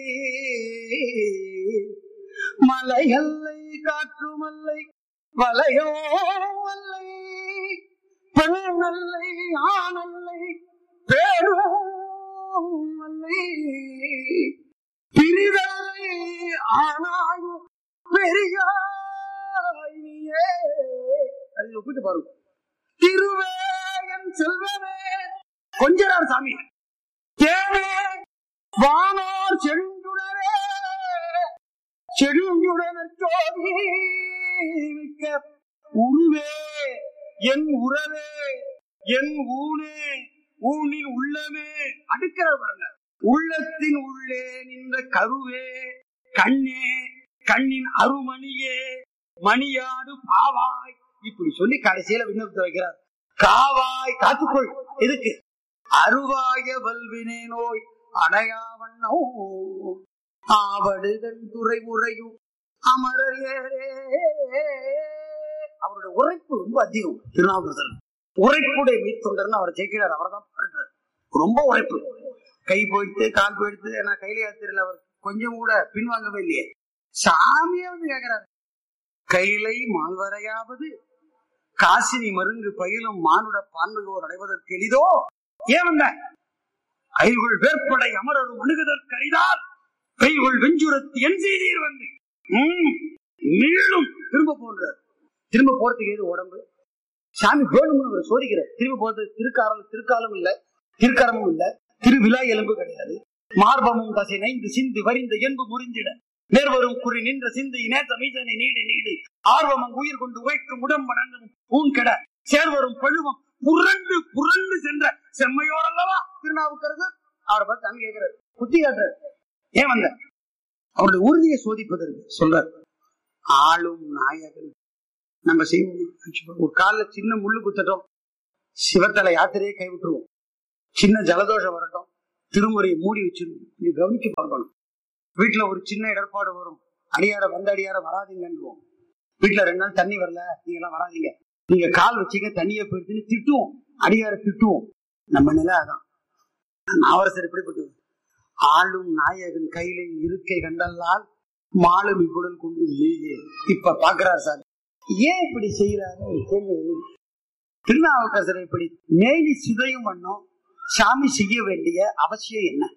மலையல்லை காற்றுமல்லை வலையோ அல்லை, பெண்ணல்லை ஆணல்லை பேணுமல்லை, பிரிதல்லை ஆனாயும் பெரியாயே. அது ஒப்பிட்டு பாருங்க. திருவேயன் செல்வமே கொஞ்சரார் சாமி. தேவே வானோர் செழுஞ்சுடரே செழுஞ்சுடன சோதி மிக்க உருவே என் உறவே என் ஊனே ஊனின் உள்ளமே. அடுக்கிறார் பாருங்க. உள்ளத்தின் உள்ளே நின்ற கருவே கண்ணே கண்ணின் அருமணியே மணியாடு பாவாய். இப்படி சொல்லி கடைசியில விண்ணப்பத்தை வைக்கிறார். காவாய் காத்துக்கொள். எதுக்கு? அருவாய வல்வினை நோய் அடையாவண்ணோ ஆவடுதன் துறை உரையும் அமரர் ஏரே. அவருடைய உரைப்பு ரொம்ப அதிகம். திருநாவுக்கரசர் உரைப்புடைய மீத்தொண்டர்னு அவர் ஜெயிக்கிறார். அவர் தான் பாடுறார். ரொம்ப உரைப்பு. கை போயிட்டு கால் போயிடுத்து. நான் கையில யாத்திரையில் அவர் கொஞ்சம் கூட பின்வாங்கவே இல்லையே. சாமியாவது கேட்கிறாரு. கைலை மால்வரையாவது காசினி மருங்கு பயிலும் மானுட பான்மையோர் அடைவதற்கு எளிதோ. ஏன் வந்த ஐகுள் வேற்படை அமரரும் அணுகுதற்கு அரிதால் கைகுள் வெஞ்சுரத்து என் செய்தீர் வந்து மீளும் திரும்ப போன்றார். திரும்ப போறதுக்கு ஏது உடம்பு? சாமி வேணும்னு அவர் சோதிக்கிறார். திரும்ப போறது திருக்காலம் இல்ல, திருக்கரமும் இல்ல, திருவிழா எலும்பு கிடையாது. மார்பமும் தசை நைந்து சிந்து வரிந்த என்பு முறிந்திட நேர்வரும் குறி நின்ற சிந்தை நேச மீசனை நீடு நீடு ஆர்வமும் உயிர் கொண்டு உழைக்கும் உடம்படங்கும் ஊன்கெட சேர்வரும் பழுவம் புரண்டு புரண்டு சென்ற செம்மையோர் அல்லவா திருநாவுக்கரசர். அவரை பார்த்து சாமி கேட்கிறார், குத்தி காட்டுறார். ஏன் வந்த? அவருடைய உறுதியை சோதிப்பதற்கு சொல்றார். ஆளும் நாயகன். நம்ம செய்வோம், ஒரு காலில் சின்ன முள்ளு குத்தட்டும், சிவத்தலை யாத்திரையே கைவிட்டுருவோம். சின்ன ஜலதோஷம் வரட்டும், திருமுறையை மூடி வச்சிருவோம். நீ கவனிச்சு பார்க்கணும். வீட்டுல ஒரு சின்ன இடர்பாடு வரும், அடியார வந்த அடியார வராதிங்கன்றுவோம். வீட்டுல 2 நாள் தண்ணி வரல, நீங்க எல்லாம் வராதிங்க, நீங்க கால் வச்சீங்க தண்ணியை போயிடுச்சுன்னு திட்டுவோம், அடியார திட்டுவோம். நம்ம நிலை அதான். நாவரசர் எப்படிப்பட்டது? ஆளும் நாயகன் கையில இருக்கை கண்டல்லால் மாலும் இக்குடல் கொண்டு நீங்க. இப்ப பாக்குறாரு சார், ஏன் இப்படி செய்யறாரு? திருநாவுக்கரசர் இப்படி மேலி சிதையும் பண்ணும் சாமி செய்ய வேண்டிய அவசியம் என்ன?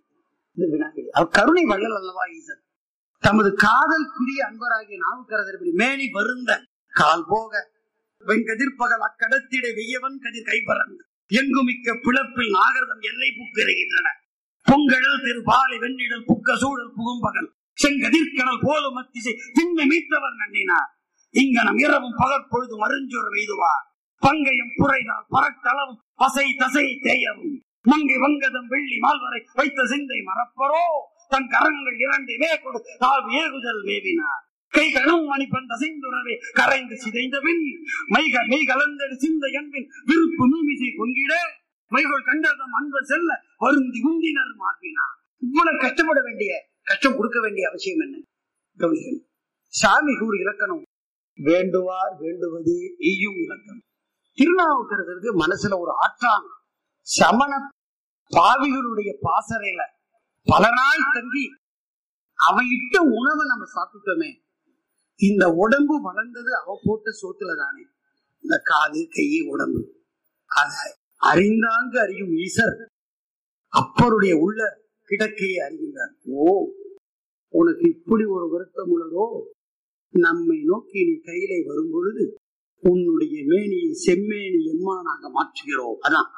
அவர் கருணை வள்ளல் அல்லவா ஈசன். தமது காதல் பிரிய அன்பராகிய நாவுக்கரசர் இப்படி மேலி வருந்த கால் போக வெண்கதிர்பகல் அக்கடத்திட வெய்யவன் கதிர் கைப்பறந்து எங்குமிக்க பிளப்பில் நாகரதம் எல்லை புக்கிறைகின்றன. பொங்கடல் திருபாலை வெண்ணிடல் புக்க சூழல் புகும்பகல் செங்கதிர்கடல் போலும் மத்திசை திண்மை மீட்டவர் நன்னினார். இங்கனம் இரவும் பகற்பொழுது மருஞ்சொரு வெய்துவார். பங்கையும் புரைதால் பரட்டளவும் பசை தசை தேயவும் மங்கை வங்கதம் வெள்ளி மால்வரை வைத்த சிந்தை மறப்பரோ தன் கரங்கள் 2 மேற்கொடு தாழ்வு ஏகுதல் மேவினார். கை கணும் மணிப்பன் தசைந்துறவே கரைந்து சிதைந்த பின் மெய் கலந்தடு சிந்தை என்பின் விருப்பு மீமிசை கொங்கிட மைகள் கண்டதம் அன்பு செல்ல வருந்தி உந்தினர் மாற்றினார். இவ்வளவு கஷ்டப்பட வேண்டிய, கஷ்டம் கொடுக்க வேண்டிய அவசியம் என்ன? கவனிக்கணும். சாமி கூறு இலக்கணம் வேண்டுவார் வேண்டுவதே ஈயும் இலக்கணம். திருநாவுக்கரசருக்கு மனசுல ஒரு ஆற்றான் சமண பாவிகளுடைய பாசறையில பல நாள் தங்கி அவன் இட்ட உணவை நம்ம சாப்பிட்டோமே, இந்த உடம்பு வளர்ந்தது அவ போட்ட சோத்துல தானே. இந்த காது கை உடம்பு அதை அறிந்தாங்க அறியும் ஈசர் அப்பருடைய உள்ள கிடக்கையை அறிகின்றார். ஓ, உனக்கு இப்படி ஒரு வருத்தம் உள்ளதோ, நம்மை நோக்கி நீ கையிலே வரும் பொழுது உன்னுடைய மேனியை செம்மேனி எம்மா நாங்க மாற்றுகிறோம். அதான்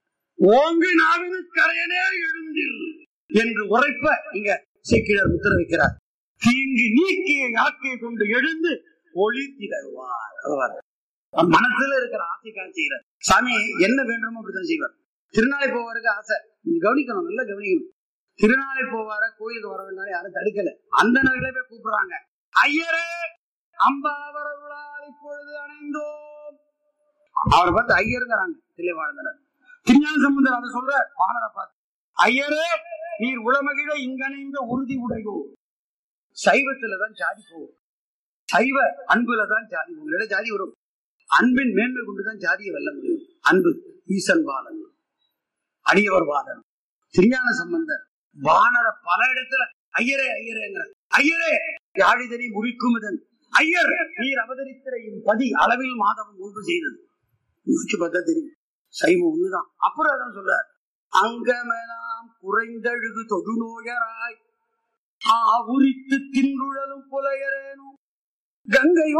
ஓங்கு நாவினு கரையனே எழுந்தில் என்று உரைப்ப இங்க சேக்கிழார் முத்திர வைக்கிறார். தீங்கு நீக்கிய யாக்கையை கொண்டு எழுந்து ஒளி திகழ்வார். மனசுல இருக்கிற ஆசை காட்சிகிறார். சாமி என்ன வேண்டுமோ அப்படித்தான் செய்வார். திருநாளை போவாருக்கு ஆசை, கவனிக்கணும், நல்லா கவனிக்கணும். திருநாளை போவார கோயிலுக்கு வர வேண்டாம் யாரும் தடுக்கல. அந்த நேரங்களே போய் கூப்பிடுறாங்க, ஐயரே அம்பாவரருளால் இப்பொழுது அணைந்தோம். அவரை பார்த்து ஐயருங்கிறாங்க தில்லைவாழ்ந்தனர். திருஞான சம்பந்தர் அதை சொல்ற வானரை பார்த்து, ஐயரே நீர் உளமகிழ இங்கணைந்த உறுதி உடையோ. சைவத்துலதான் ஜாதி போகும், சைவ அன்புலதான் ஜாதி போகும். இல்ல ஜாதி வரும், அன்பின் மேன்மை கொண்டுதான் ஜாதியை வெல்ல முடியும். அன்பு ஈசன் பாலன், அடியவர் பாலன். திருஞான சம்பந்தர் வானர பல இடத்துல ஐயரே ஐயரேங்கிற, ஐயரே யாழிதனை முறிக்குமுதன் ஐயர் நீர் அவதரித்திரையும் பதி அளவில் மாதவம் ஒன்று செய்தது. யோசிச்சு பார்த்தா தெரியும், சைவம் ஒண்ணுதான். அப்புறம் அதான் சொல்றார், அங்கமெல்லாம் குறைந்தழுகு தொழுநோயராய் ஆவுரித்து தின்றுழலும் புலையரேனும் கங்கை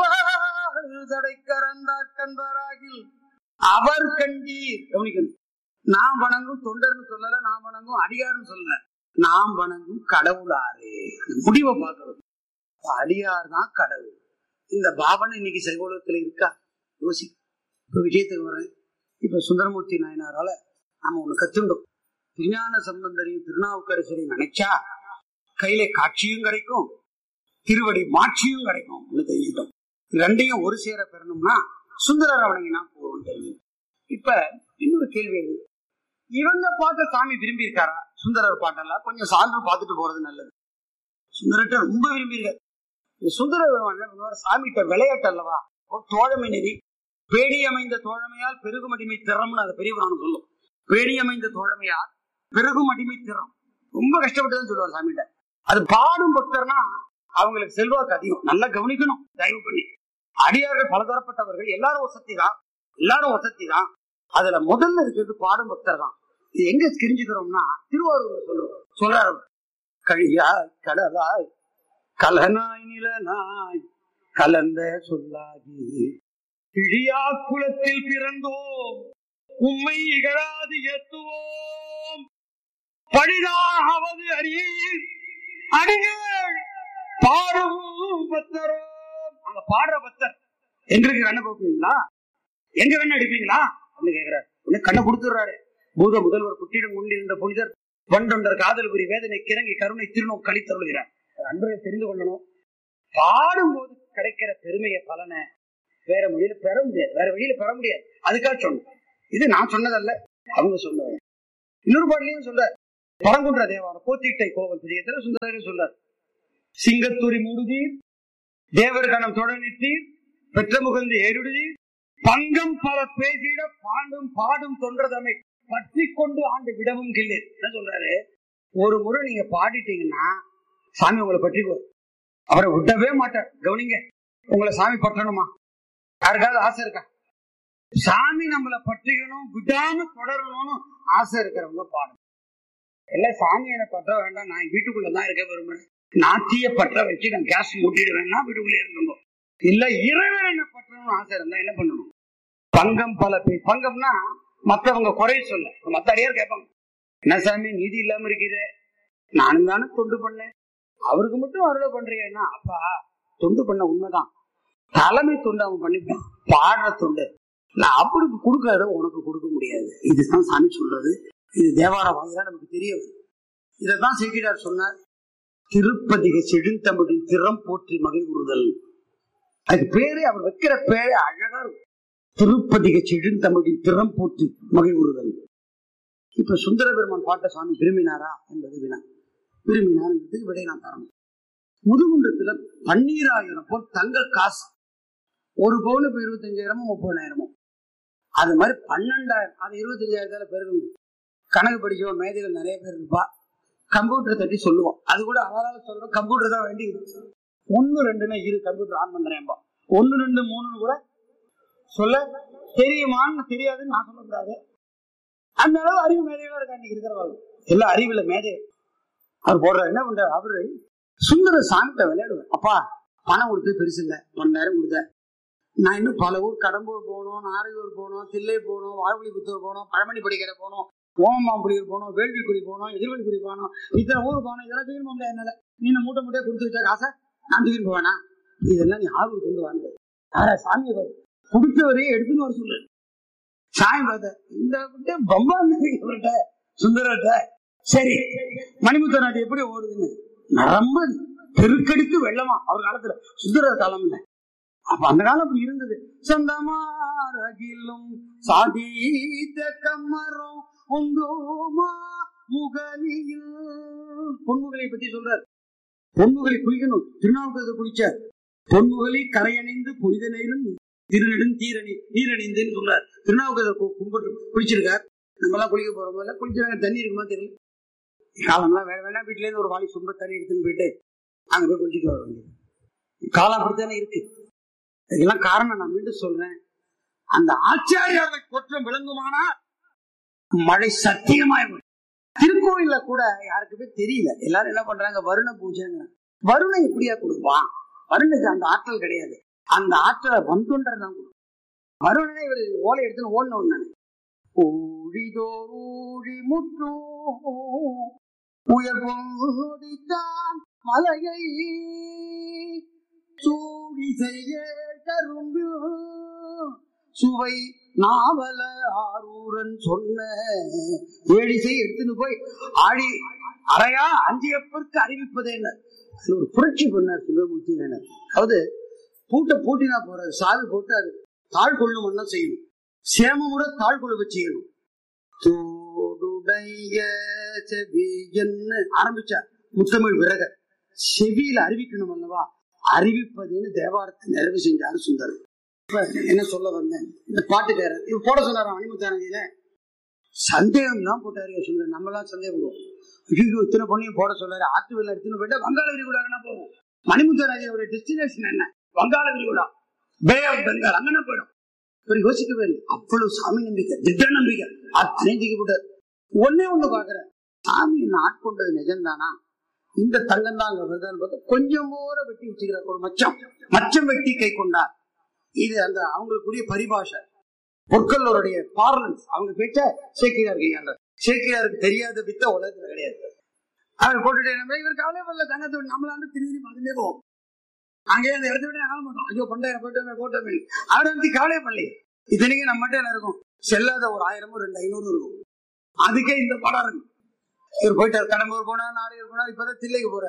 தடை கறந்தார் கண்பராகில் அவர் கண்டீர். கவனிக்கணும், நாம் வணங்கும் தொண்டர்னு சொல்லல, நாம் வணங்கும் அடியார்னு சொல்லல, நாம் வணங்கும் கடவுளாரே. முடிவை பார்க்கணும், அடியார் தான் கடவுள். இந்த பாவனை இன்னைக்கு சைவோலகத்துல இருக்கா? யோசி. இப்ப விஷயத்துக்கு வரேன். இப்ப சுந்தரமூர்த்தி நாயனாரால நாம ஒண்ணு கத்துண்டோம். திருஞான சம்பந்தரையும் திருநாவுக்கரசரையும் நினைச்சா கையில காட்சியும் கிடைக்கும், திருவடி மாட்சியும் கிடைக்கும். தெரிஞ்சுட்டோம். ரெண்டையும் ஒரு சேர பெறணும்னா சுந்தரர் வணங்கினா போகும் தெரியும். இப்ப இன்னொரு கேள்வி, இவங்க பாட்ட சாமி விரும்பி இருக்காரா? சுந்தரர் பாட்டெல்லாம் கொஞ்சம் சான்று பார்த்துட்டு போறது நல்லது. சுந்தரத்தை ரொம்ப விரும்பியிருக்காரு. சுந்தரர் சாமிகிட்ட விளையாட்டு அல்லவா, தோழமை நெறி. பேணி அமைந்த தோழமையால் பெருகும் அடிமை திறம்னு அதை பெரியவரான சொல்லும். பேணி அமைந்த தோழமையால் பெருகும் அடிமை திறம். ரொம்ப கஷ்டப்பட்டுதான் சொல்லுவார் சாமிகிட்ட. அது பாடும் பக்தர்னா அவங்களுக்கு செல்வாக்கு அதிகம். நல்லா கவனிக்கணும், தயவு பண்ணி. அடியார்கள் பலதரப்பட்டவர்கள், எல்லாரும் வசதி தான், எல்லாரும் வசதி தான். அதுல முதல்ல இருக்கிறது பாடும் பக்தர் தான். இது எங்க தெரிஞ்சுக்கிறோம்னா திருவாரூர் சொல்றாரு, கழியாய் கடலாய் கலனாய் நிலனாய் கலந்த சொல்லாகி கிழியா குலத்தில் பிறந்தோம் உம்மை இகழாது ஏத்துவோம் பழிதாகவது அறியீர் அடிகள் பாடும் பக்தரோ. அங்க பாடுற பக்தர் எங்களுக்கு கண்ணை போக்குவீங்களா, எங்க கண்ணை அடிப்பீங்களா அப்படின்னு கேட்கிறாரு. கண்ணை கொடுத்துடுறாரு. பூத முதல்வர் குட்டிடம் கொண்டிருந்த புனிதர் வண்டொண்டர் காதல் புரி வேதனை கிறங்கி கருணை திருநோக்கு கழித்தருள்கிறார். அன்பரை தெரிந்து கொள்ளணும். பாடும்போது கிடைக்கிற பெருமையை பலனை வேற மொழியில பெற முடியாது, வேற வழியில பெற முடியாது. அதுக்காக சொன்னேன். இது நான் சொன்னதல்ல, அவங்க சொன்னது. இன்னொரு பாடலையும் சொல்ற, பரங்குன்ற தேவாரம் போத்திட்டை கோவில் பிரியத்தில் சுந்தரர் சொல்றார், சிங்கத்தூரி மூடுதீர் தேவர் கணம் தொடர்ந்தீர் பெற்ற முகந்து ஏறுடுதீர் பங்கம் பல பேசிட பாண்டும் பாடும் தொன்றதமை பற்றி கொண்டு ஆண்டு விடவும் கிள்ளீர். என்ன சொல்றாரு, ஒரு முறை நீங்க பாடிட்டீங்கன்னா சாமி உங்களை பற்றிக்குவார், அவரை விடவே மாட்டார். கவனிங்க, உங்களை சாமி பற்றணுமா? யாருக்காவது ஆசை இருக்கா? சாமி நம்மளை பற்றிக்கணும், விடாம தொடரணும்னு ஆசை இருக்கிறவங்க பாடும். எல்லாம் சாமி என்னை பற்ற வேண்டாம், நான் வீட்டுக்குள்ளதான் இருக்க விரும்புறேன், நாத்திய பற்ற வச்சு நான் கேஸ் மூட்டிடுவேன்னா வீட்டுக்குள்ளே இருக்கணும். இல்ல இறைவன் என்ன பற்றணும்னு ஆசை இருந்தா என்ன பண்ணணும்? பங்கம் பல பேர். பங்கம்னா மத்தவங்க குறைய சொல்ல, மத்த அடியார் கேட்பாங்க, என்ன சாமி நீதி இல்லாம இருக்கிறே, நானும் தானே தொண்டு பண்ணேன், அவருக்கு மட்டும் அருளை பண்றீங்கன்னா, அப்பா தொண்டு பண்ண உண்மைதான், தலைமை தொண்டு அவன் பண்ணிப்பான், பாடுற தொண்டு நான் அப்படி கொடுக்காத உனக்கு கொடுக்க முடியாது. இதுதான் சாமி சொல்றது. இது தேவார வாயிலா நமக்கு தெரிய வரும். இதைத்தான் சேக்கிழார் சொன்னார், திருப்பதிக செழுந்தமிழின் திறம் போற்றி மகிழ்வுறுதல். அதுக்கு பேரு, அவர் வைக்கிற பேரு அழகா இருக்கும், திருப்பதிக செழுந்தமிழின் திறம் போற்றி மகிழ்வுறுதல். இப்ப சுந்தர பெருமான் பாட்ட சாமி விரும்பினாரா என்பது வினா. விரும்பினார் விடை நான் தரணும். முதுகுன்றத்துல 12,000 போல் தங்க காசு, ஒரு பவுனுக்கு 25,000 30,000. அது மாதிரி 12,000, அது 25,000 பெருகும். கணக்கு படிச்சோம் மேதைகள் நிறைய பேர் இருப்பா, கம்ப்யூட்டர் தட்டி சொல்லுவோம். அது கூட அவரால் சொல்றோம், கம்ப்யூட்டர் தான் வேண்டி 1 2 இரு கம்ப்யூட்டர் ஆன் பண்றேன்பா, 1 2 3 கூட சொல்ல தெரியுமான்னு தெரியாதுன்னு நான் சொல்லக்கூடாது. அந்த அளவு அறிவு மேதைகளா இருக்கா இன்னைக்கு இருக்கிறவாங்க, எல்லாம் அறிவுல மேதைகள். அவர் போடுறாரு, என்ன பண்றாரு அவரு, சுந்தர சாமிட்ட விளையாடுவேன். அப்பா பணம் கொடுத்து பெருசு இல்லை, 1,000 கொடுத்த, நான் இன்னும் பல ஊர், கடம்பூர் போகணும், நாரையூர் போகணும், தில்லை போகணும், வாழ்வழிபுத்தூர் போகணும், பழமணி படிக்கிற போகணும், ஓமமாம்புலியூர் போகணும், வேள்விக்குடி போகணும், எதிர்வழிக்குடி போகணும், இத்தனை ஊர் போகணும், இதெல்லாம் தூக்கி போக முடியாது என்னால. நீ மூட்டை மூட்டையா கொடுத்து வச்சா காசை நான் தூக்கி போவேனா? இதெல்லாம் நீ ஆர்வம் கொண்டு வாங்க. யாரா சாமியை பார்த்து கொடுத்தவரையே எடுத்துன்னு வர சொல்லு. சாமி பார்த்த இந்த பம்பா இவர்கிட்ட சுந்தரர்கிட்ட. சரி, மணிமுத்த நாட்டு எப்படி ஓடுதுன்னு ரொம்ப பெருக்கெடுத்து வெள்ளமா அவர் காலத்துல, சுந்தரர் காலம் இல்ல, அப்ப அந்த காலம் அப்படி இருந்தது. சந்தமாரகிலும் சாதீத கம்மரம் ஒந்தோமா முகலியில். பொன்முகலை பத்தி சொல்றார், பொன்முகலை குளிக்கணும், திருநாவுக்கரசர் குளிச்சார். பொன்முகலி கரையணிந்து புனித நேரும் திருநெடும் நீரணிந்துன்னு சொல்றார். திருநாவுக்கரசர் கும்பிட்டு குளிச்சிருக்கார். நம்ம எல்லாம் குளிக்க போறோம், குளிச்சாங்க, தண்ணி இருக்குமா தெரியல. காலம்லாம் வேற வேணா, வீட்டுல இருந்து ஒரு வாளி சொம்ப தண்ணி எடுத்துன்னு போயிட்டு அங்க போய் குளிச்சுட்டு வர வேண்டியது. காலம் அப்படித்தானே இருக்கு. இதெல்லாம் காரணம் நான் மீண்டும் சொல்றேன், அந்த ஆச்சாரியார்கள் குற்றம் விளங்குமானா மழை சத்தியமாய். திருக்கோயில்ல கூட யாருக்குமே தெரியல, எல்லாரும் என்ன பண்றாங்க, வருண பூஜைங்க. வருணம் எப்படியா கொடுப்பான்? வருணுக்கு அந்த ஆற்றல் கிடையாது, அந்த ஆற்றலை வந்துன்றது தான் கொடுக்கும். வருணனே இவர் ஓலை எடுத்துன்னு ஓடணும் தானே. ஊழிதோழி முற்று உயர்வொடித்தான் மலையை சூடி செய்ய கரும்பு சுவை நாவல ஆரூரன் சொன்ன ஏழிசை எடுத்துன்னு போய் ஆடி அறையா அஞ்சியப்பருக்கு அறிவிப்பதே என்ன. ஒரு புரட்சி பண்ணார் சுந்தரமூர்த்தி. அதாவது பூட்டை பூட்டினா போறாரு, சாவி போட்டு அது தாழ் கொள்ளும் செய்யணும், சேமமுறை தாழ் கொழுவ செய்யணும். தோடுடைய செவியன்னு ஆரம்பிச்சார் முத்தமிழ் விரக. செவியில அறிவிக்கணும் அல்லவா, அறிவிப்பதுன்னு தேவாரத்தை நிறைவு செஞ்சாரு சுந்தரர். என்ன சொல்ல வந்தேன், இந்த பாட்டுக்காரர் இவ போட சொன்னாராம் மணிமுத்தானதியில. சந்தேகம் தான் போட்டாரு சுந்தரர். நம்ம எல்லாம் சந்தேகம், ஐயோ இத்தனை பொண்ணையும் போட சொல்லாரு, ஆற்று வெள்ளம் எடுத்துன்னு போயிட்டா வங்காள விரிகுடாங்கன்னா போகும். மணிமுத்தானதியோட டெஸ்டினேஷன் என்ன, வங்காள விரிகுடா, பே ஆஃப் பெங்கால், அங்கன போயிடும். இவர் யோசிக்கவே இல்லை, அவ்வளவு சாமி நம்பிக்கை, திட்ட நம்பிக்கை, அத்தனையும் தூக்கி போட்டார். ஒன்னே ஒண்ணு பாக்குற, சாமி என்ன ஆட்கொண்டது நிஜம்தானா, இந்த தங்கம் தான் அங்க வருதான்னு பார்த்து கொஞ்சம் போற வெட்டி வச்சுக்கிறார். ஒரு மச்சம் வெட்டி கை கொண்டார். இது அந்த அவங்களுக்குரிய பரிபாஷை, பொற்கல்லோருடைய பார்லன்ஸ். அவங்க பேச்ச சேக்கிழார் கையாண்டார். சேக்கிழாருக்கு தெரியாத வித்த உலகத்துல கிடையாது. அவர் போட்டுட்டு இவர் கவலை பண்ணல, தங்கத்தை நம்மளால திரும்பி பார்த்துட்டே போவோம். அங்கே அந்த இடத்த விட ஆக மாட்டோம், ஐயோ பண்டாயிரம் போட்டோமே அவரை வந்து கவலையே பண்ணலையே. இத்தனைக்கு நம்ம மட்டும் என்ன இருக்கும், செல்லாத ஒரு 1000 200 இருக்கும், அதுக்கே இந்த படம் இருக்கும். இவர் போயிட்டார், கடம்பூர் போனார், நாரையூர் போனார், இப்பதான் தில்லைக்கு போறார்.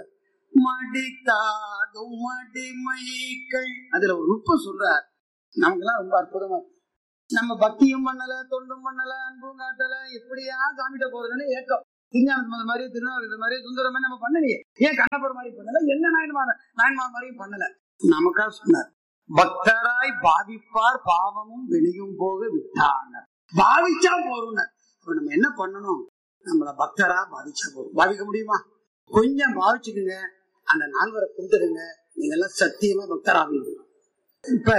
மடித்தாடும் மடிமைகள். அதுல ஒரு நுட்பம் சொல்றார், நமக்கெல்லாம் ரொம்ப அற்புதமா. நம்ம பக்தியும் பண்ணல, தொண்டும் பண்ணல, அன்பும் காட்டல, எப்படியா சாமிட்ட போறதுன்னு ஏக்கம். திருஞான மாதிரி, திருநாவுக்கரசர் மாதிரி, சுந்தரம் மாதிரி நம்ம பண்ணலையே. ஏன் கண்ணப்பர் மாதிரி பண்ணல, என்ன நாயன்மார் மாதிரியும் பண்ணல. நமக்கா சொன்னார், பக்தராய் பாவிப்பார் பாவமும் வினையும் போக விட்டார். பாவிச்சா போறோம். இப்ப நம்ம என்ன பண்ணணும், நம்மள பக்தரா பாவிச்சா போறோம். பாவிக்க முடியுமா? கொஞ்சம் பாவிச்சுக்குங்க, அந்த நால்வரை கும்பிட்டுக்குங்க, நீங்க எல்லாம் சத்தியமா பக்தராவீங்க. இப்ப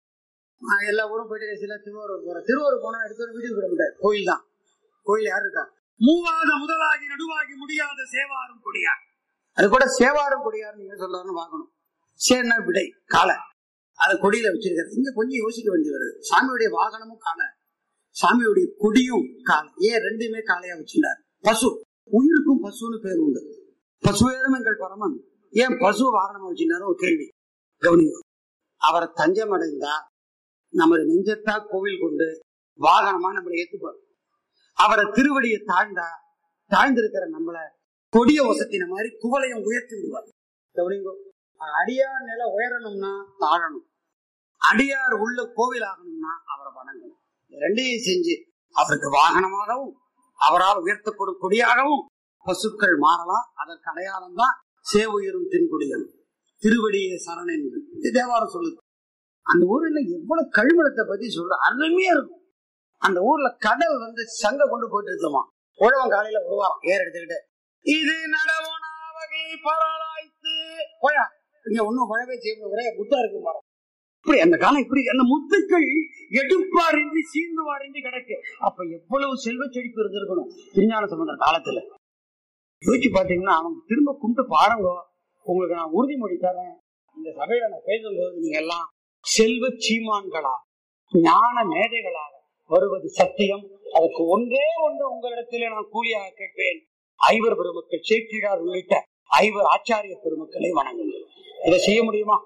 எல்லா ஊரும் போயிட்டு சில திருவாரூர் போற, திருவாரூர் போனா எடுத்து ஒரு வீட்டுக்கு போட முடியாது. கோயில் தான். கோயில் யாரு இருக்கா? மூவாத முதலாகி நடுவாகி முடியாத சேவாரும் கொடியார். அது கூட சேவாரும் கொடியார் நீங்க சொல்றாருன்னு பாக்கணும். சேர்னா விடை காலை, அதை கொடியில வச்சிருக்காரு. இங்க கொஞ்சம் யோசிக்க வேண்டி வருது. சாமியுடைய வாகனமும் காலை, சாமியுடைய கொடியும் காலை. ஏன் ரெண்டுமே காலையா வச்சிருந்தார்? பசு, உயிருக்கும் பசுன்னு பேர் உண்டு. பசுவேரும் எங்கள் பரமன், ஏன் பசு வாகனமா வச்சிருந்தாரு? ஒரு கேள்வி கவனிங்க. அவரை தஞ்சம் அடைந்தா நமது நெஞ்சத்தா கோவில் கொண்டு வாகனமா நம்மளை ஏத்துப்பார். அவரை திருவடியை தாழ்ந்தா தாழ்ந்திருக்கிற நம்மள கொடிய வசத்தின மாதிரி குவலையும் உயர்த்தி விடுவார். கவனிங்கோ. அடியார் நில உயரணும்னா தாழணும், அடியார் உள்ள கோவில் ஆகணும்னா அவரை வணங்கணும். ரெண்டையும் செஞ்சு அவருக்கு வாகனமாகவும் அவரால் உயர்த்தப்படும் கொடியாகவும் பசுக்கள் மாறலாம். அதற்கு அடையாளம் தான் சேவுயிரும் தென்கொடிகள், திருவடியை சரண் என்று தேவாரம் சொல்லுது. அந்த ஊர்ல எவ்வளவு கழிமலத்தை பத்தி சொல்ற அருமையா இருக்கும். அந்த ஊர்ல கடல் சங்க கொண்டு போயிட்டு இருக்குமா. உழவன் காலையில உருவாரம் ஏர் எடுத்துக்கிட்டு, இது நடவனா வகை பரலாய்த்து போயா, இங்க ஒன்னும் உழவே செய்ய ஒரே முத்தா இருக்கு மரம். இப்படி அந்த காலம் இப்படி அந்த முத்துக்கள் எடுப்பாரின்றி சீர்ந்துவாரின்றி கிடக்கு. அப்ப எவ்வளவு செல்வ செழிப்பு இருந்திருக்கணும் திருஞான சம்பந்தர் காலத்துல. யோசிச்சு பாத்தீங்கன்னா அவங்க திரும்ப கும்பிட்டு பாருங்க, உங்களுக்கு நான் உறுதிமொழி தரேன். இந்த சபையில நான் பேசும்போது நீங்க எல்லாம் செல்வ சீமான்களாக ஞான மேதைகளாக வருவது சத்தியம். அதுக்கு ஒன்றே ஒன்று உங்களிடத்திலே நான் கூலியாக கேட்பேன். ஐவர் பெருமக்கள், சேக்கிழார் உள்ளிட்ட ஐவர் ஆச்சாரிய பெருமக்களை வணங்குங்கள். இதை செய்ய முடியுமா?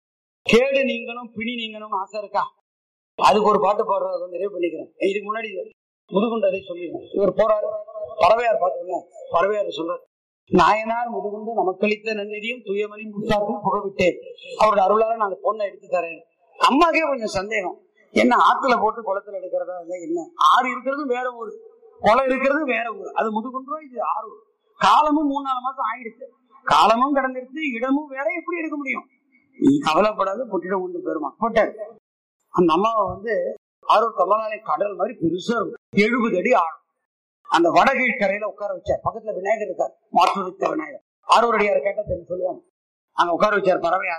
கேடு நீங்களும் பிணி நீங்களும் ஆசை இருக்கா? அதுக்கு ஒரு பாட்டு பாடுறத நிறைவு பண்ணிக்கிறேன். இதுக்கு முன்னாடி முதுகுண்டு அதை சொல்லிடுறேன். இவர் போறாரு, பறவையார் பார்த்தோம்னா பறவையார் சொல்றாரு, நாயனார் முதுகுண்டு நமக்களித்த நன்னிதியும் துயமணி முத்தாக்கும் புகவிட்டேன், அவருடைய அருளால நான் அந்த பொண்ணை எடுத்து தரேன். அம்மாக்கே கொஞ்சம் சந்தேகம், என்ன ஆத்துல போட்டு குளத்துல எடுக்கிறதா என்ன? ஆறு இருக்கிறது வேற ஊரு, குளம் இருக்கிறது வேற ஊரு. அது முதுகுன்றோ, இது ஆறு. காலமும் 3-4 மாசம் ஆயிடுச்சு, காலமும் கடந்துருச்சு, இடமும் வேற. எப்படி எடுக்க முடியும்? நீ கவலைப்படாத, பொட்டிடம் கொண்டு பெருமா போட்டாரு. அந்த அம்மாவை ஆரூர் கமலாலய கடல் மாதிரி பெருசா இருக்கும், 70 அடி ஆழம். அந்த வடகீழ் கரையில உட்கார வச்சார். பக்கத்துல விநாயகர் இருக்கார், மாற்றுத்த விநாயகர். ஆரூரடியார் கேட்ட தெரியும் சொல்லுவாங்க. அங்க உட்கார வச்சார் பறவையார.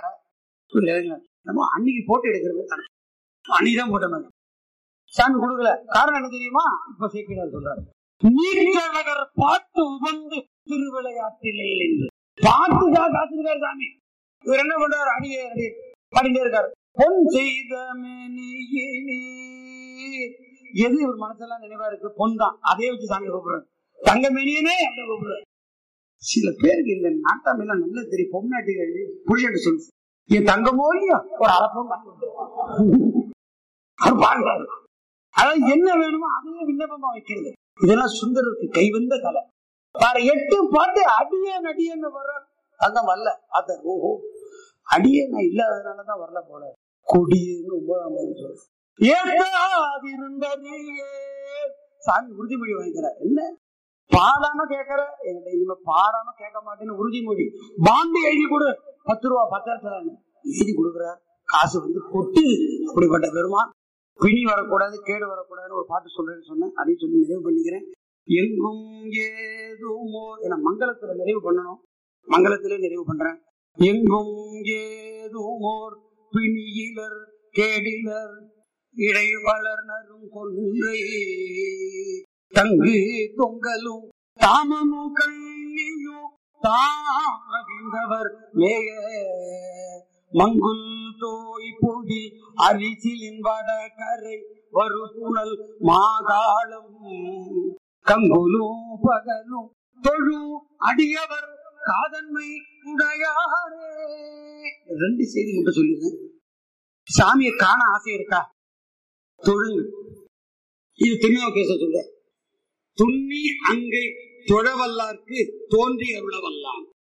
நம்ம அன்னைக்கு போட்டு எடுக்கிறது அன்னைக்குதான் போட்ட மாதிரி சாமி கொடுக்கல. காரணம் என்ன தெரியுமா? இப்ப சேக்கினார் சொல்றாரு, நீர் பாட்டு உகந்து திருவிளையாட்டிலே என்று பாட்டுக்காக காத்திருக்காரு சாமி. இவர் என்ன பண்றாரு? அடியே பாடிட்டே இருக்காரு. பொன் செய்த எது இவர் மனசெல்லாம் நினைவா இருக்கு? பொன் தான். அதே வச்சு சாமி கூப்பிடுறாரு. தங்க மேனியனே அப்படி கூப்பிடுறாரு. சில பேருக்கு இந்த நாட்டாமெல்லாம் நல்லா தெரியும். பொம்நாட்டிகள் புருஷன் சொல்லு, என் தங்கமோ இல்லையா ஒரு அரப்பம் அவர் பாடுறாரு. அதாவது என்ன வேணுமோ அதையே விண்ணப்பமா வைக்கிறது. இதெல்லாம் சுந்தரருக்கு கைவந்த கலை. வேற 8 பாட்டு அடியேன் அடியேன்னு வர்ற அதான் வரல. அத ஓஹோ அடியே நான் இல்லாததுனாலதான் வரல போல. கொடியேன்னு 9ஆம் சொல்ற ஏத்தாதிருந்தே சாமி உறுதிமொழி வாங்கிக்கிறார். என்ன பாடாம கேட்கற, என்கிட்ட இனிமே பாடாம கேட்க மாட்டேன்னு உறுதிமொழி. பாண்டி எழுதி கொடு, 10 ரூபா 10 எழுதி கொடுக்குறார். காசு கொட்டு. அப்படிப்பட்ட பெருமான் பிணி வரக்கூடாது, கேடு வரக்கூடாதுன்னு ஒரு பாட்டு சொல்றேன்னு சொன்னேன். அதையும் சொல்லி நிறைவு பண்ணிக்கிறேன். எங்கும் ஏதுமோ என மங்களத்துல நிறைவு பண்ணணும். மங்களத்திலே நிறைவு பண்றேன். எங்கும் ஏதுமோர் பிணியிலர் கேடிலர் இடை வளர்னரும் கொன்றை தங்கு தொங்கலும் தாமமும் கண்ணியும் தாகின்றவர் மேக மங்குல் தோய் பொடி அரிசிலின் வட கரை வரு புனல் மாகாளம் கங்குலும் பகலும் தொழு அடியவர் காதன்மை உடையாரே. 2 செய்தி மட்டும் சொல்லுங்க. சாமியை காண ஆசை இருக்கா? தொழுங்க. இது திருநாவுக்கரச சொல்ற, துண்ணி அங்கை தொழவல்லார்க்கு தோன்றி அருளவல்லான்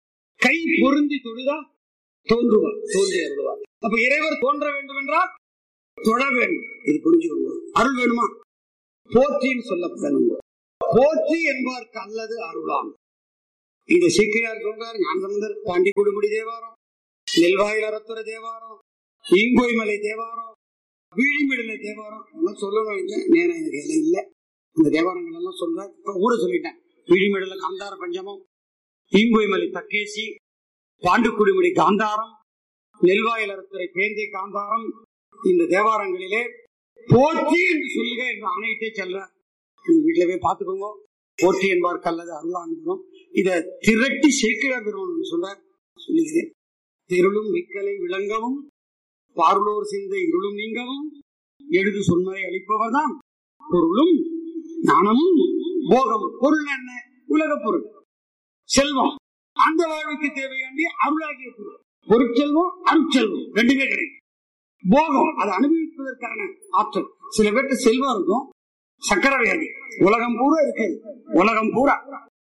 கை பொருந்தி தொழுதா தோன்றுவார், தோன்றி அருள்வார். அப்ப இறைவர் தோன்ற வேண்டும் என்றால் தொழ வேண்டும். இது புரிஞ்சுக்கோங்க. அருள் வேணுமா? போற்றின்னு சொல்லப்படணும். போற்றி என்பதற்கு அல்லது அருளாம். இந்த சீக்கியார் சொல்றார். ஞானசம்பந்தர் பாண்டி கொடுமுடி தேவாரம், நெல்வாயில் அறத்துறை தேவாரம், ஈங்கோய்மலை தேவாரம், வீழிமிடலை தேவாரம் எல்லாம் சொல்லணும். நேரம் எனக்கு எல்லாம் இல்லை. இந்த தேவாரங்கள் எல்லாம் சொல்ற இப்ப கூட சொல்லிட்டேன். வீழிமிடல காந்தார பஞ்சமம், ஈங்கோய்மலை தக்கேசி, பாண்டுக்குடிமுடி காந்தாரம், நெல்வாயில் அறத்துறை பேந்தை காந்தாரம். இந்த தேவாரங்களிலே போற்றி என்று சொல்லுக என்று ஆணையிட்டே செல்ற. வீட்டுல போய் பார்த்துக்கோங்க. போற்றி என்பார்க்கு அல்லது அருளானுகிறோம். இதை திரட்டி சேர்க்கிறார் பெருமான் சொல்ற சொல்லுகிறேன். திருளும் மிக்கலை விளங்கவும் பார்லோர் சிந்த இருளும் நீங்கவும் எழுது சொன்மறை அளிப்பவர் தான் பொருளும் ஞானமும் போகமும். பொருள் என்ன? உலக பொருள், செல்வம். அந்த வாழ்வுக்கு தேவையாண்டி அருளாகிய பொருள். பொருட்செல்வம் அருட்செல்வம் ரெண்டுமே கிடைக்கும். போகம் அதை அனுபவிப்பதற்கான ஆற்றல். சில பேருக்கு செல்வம் இருக்கும், சக்கரை வியாதி உலகம் பூரா இருக்காது. உலகம் பூரா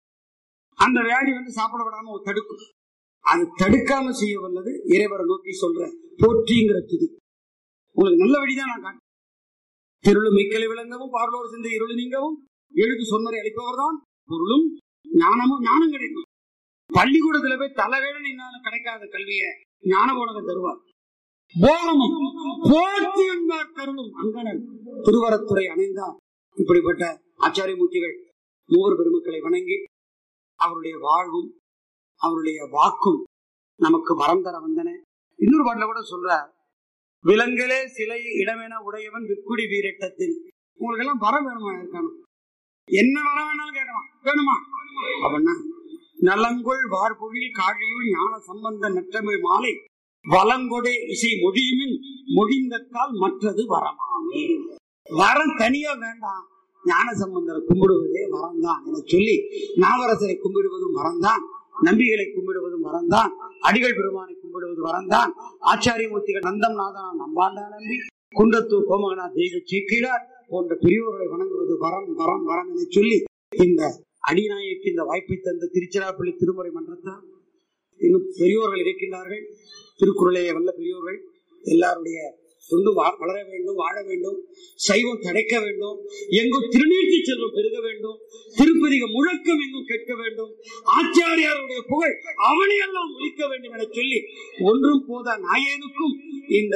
அந்த வியாதி சாப்பிட விடாம தடுக்கும். அது தடுக்காம செய்ய வல்லது இறைவரை நோக்கி சொல்ற போற்றிங்கிற துதி. உங்களுக்கு நல்ல வழிதான் நான் காட்டுறேன். திருளும் மிக்கலை விளங்கவும் பார்லோர் சிந்த இருள் நீங்கவும் எழுது சொன்மறை அளிப்பவர் தான் பொருளும் ஞானமும். ஞானம் கிடைக்கும். பள்ளிக்கூடத்துல போய் தலைவேட நின்னாலும் கிடைக்காத கல்விய ஞான போனதை தருவார். போகமும் போற்றி என்பார் கருளும் அங்கனர் திருவரத்துறை அணைந்தார். இப்படிப்பட்ட ஆச்சாரிய மூர்த்திகள் மூவர் பெருமக்களை வணங்கி அவருடைய வாழ்வும் அவருடைய வாக்கும் நமக்கு வரம் தர வந்தன. இன்னொரு பாட்டுல கூட சொல்ற, விலங்கலே சிலை இடமென உடையவன் விற்குடி வீரட்டத்தில். உங்களுக்கு எல்லாம் வரம் வேணுமா? இருக்கணும். என்ன வரம் வேணாலும் கேட்கலாம். வேணுமா அப்படின்னா, நலங்கொள் வார்பொழில் காழியுள் ஞான சம்பந்த நற்றமிழ் மாலை வலங்கொடே இசை மொழியுமின் மொழிந்தக்கால் மற்றது வரமாமே. வரம் தனியா வேண்டாம். ஞான சம்பந்தரை கும்பிடுவதே வரம் தான் என சொல்லி நாவரசரை கும்பிடுவதும் வரம்தான், நம்பிகளை கும்பிடுவதும் வரம்தான், அடிகள் பெருமானை கும்பிடுவது வரம்தான். ஆச்சாரிய மூர்த்திகள் நந்தம் நாதனா நம்பாண்டா நம்பி, குன்றத்தூர் கோமகனா தெய்வ சேக்கிழார் போன்ற பெரியோர்களை வணங்குவது வரம் வரம் வரம் என சொல்லி இந்த அடிநாயக்கு இந்த வாய்ப்பை தந்த திருச்சிராப்பள்ளி திருமுறை மன்றத்தார் இன்னும் பெரியோர்கள் இருக்கின்றார்கள். திருக்குறளைய வல்ல பெரியோர்கள் எல்லாருடைய தொண்டு வளர வேண்டும், வாழ வேண்டும், சைவம் தடைக்க வேண்டும், எங்கும் திருநீர்த்தி செல்வம் பெருக வேண்டும், திருப்பதிக முழக்கம் எங்கும் கேட்க வேண்டும், ஆச்சாரியாருடைய புகழ் அவனையெல்லாம் ஒழிக்க வேண்டும் என சொல்லி ஒன்றும் போதா நாயனுக்கும் இந்த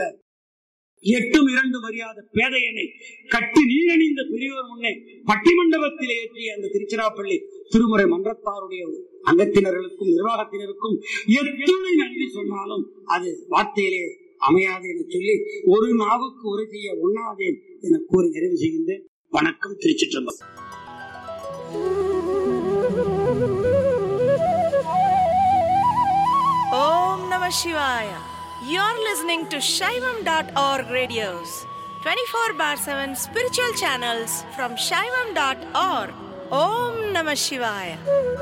8 மரியாதை பேதையனை கட்டி நீரணிந்த பெரியோர் முன்னே பட்டிமண்டபத்தில் ஏற்றிய அந்த திருச்சிராப்பள்ளி திருமுறை மன்றத்தாருடைய அங்கத்தினர்களுக்கும் நிர்வாகத்தினருக்கும் எத்துணை நன்றி சொன்னாலும் அது வார்த்தையிலே அமையாது என சொல்லி ஒரு நாவுக்கு உரை செய்ய ஒண்ணாதே என கூறி நிறைவு செய்கின்றேன். வணக்கம். திருச்சிற்றம்பலம். ஓம் நம சிவாய. You're listening to Shaivam.org radios, 24/7 spiritual channels from Shaivam.org. Om Namah Shivaya.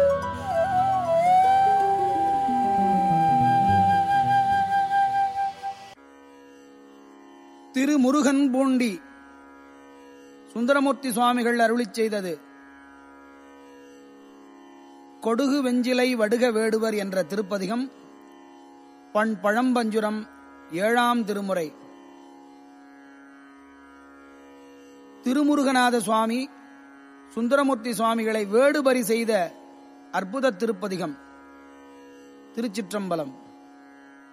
Thirumurugan Poondi Sundaramurthy சுவாமிகள் அருளிச் செய்தது கொடுகு வெஞ்சிலை வடுக வேடுவர் என்ற திருப்பதிகம். பண் பழம்பஞ்சுரம், 7ஆம் திருமுறை. திருமுருகநாத சுவாமி சுந்தரமூர்த்தி சுவாமிகளை வேடுபறி செய்த அற்புத திருப்பதிகம். திருச்சிற்றம்பலம்.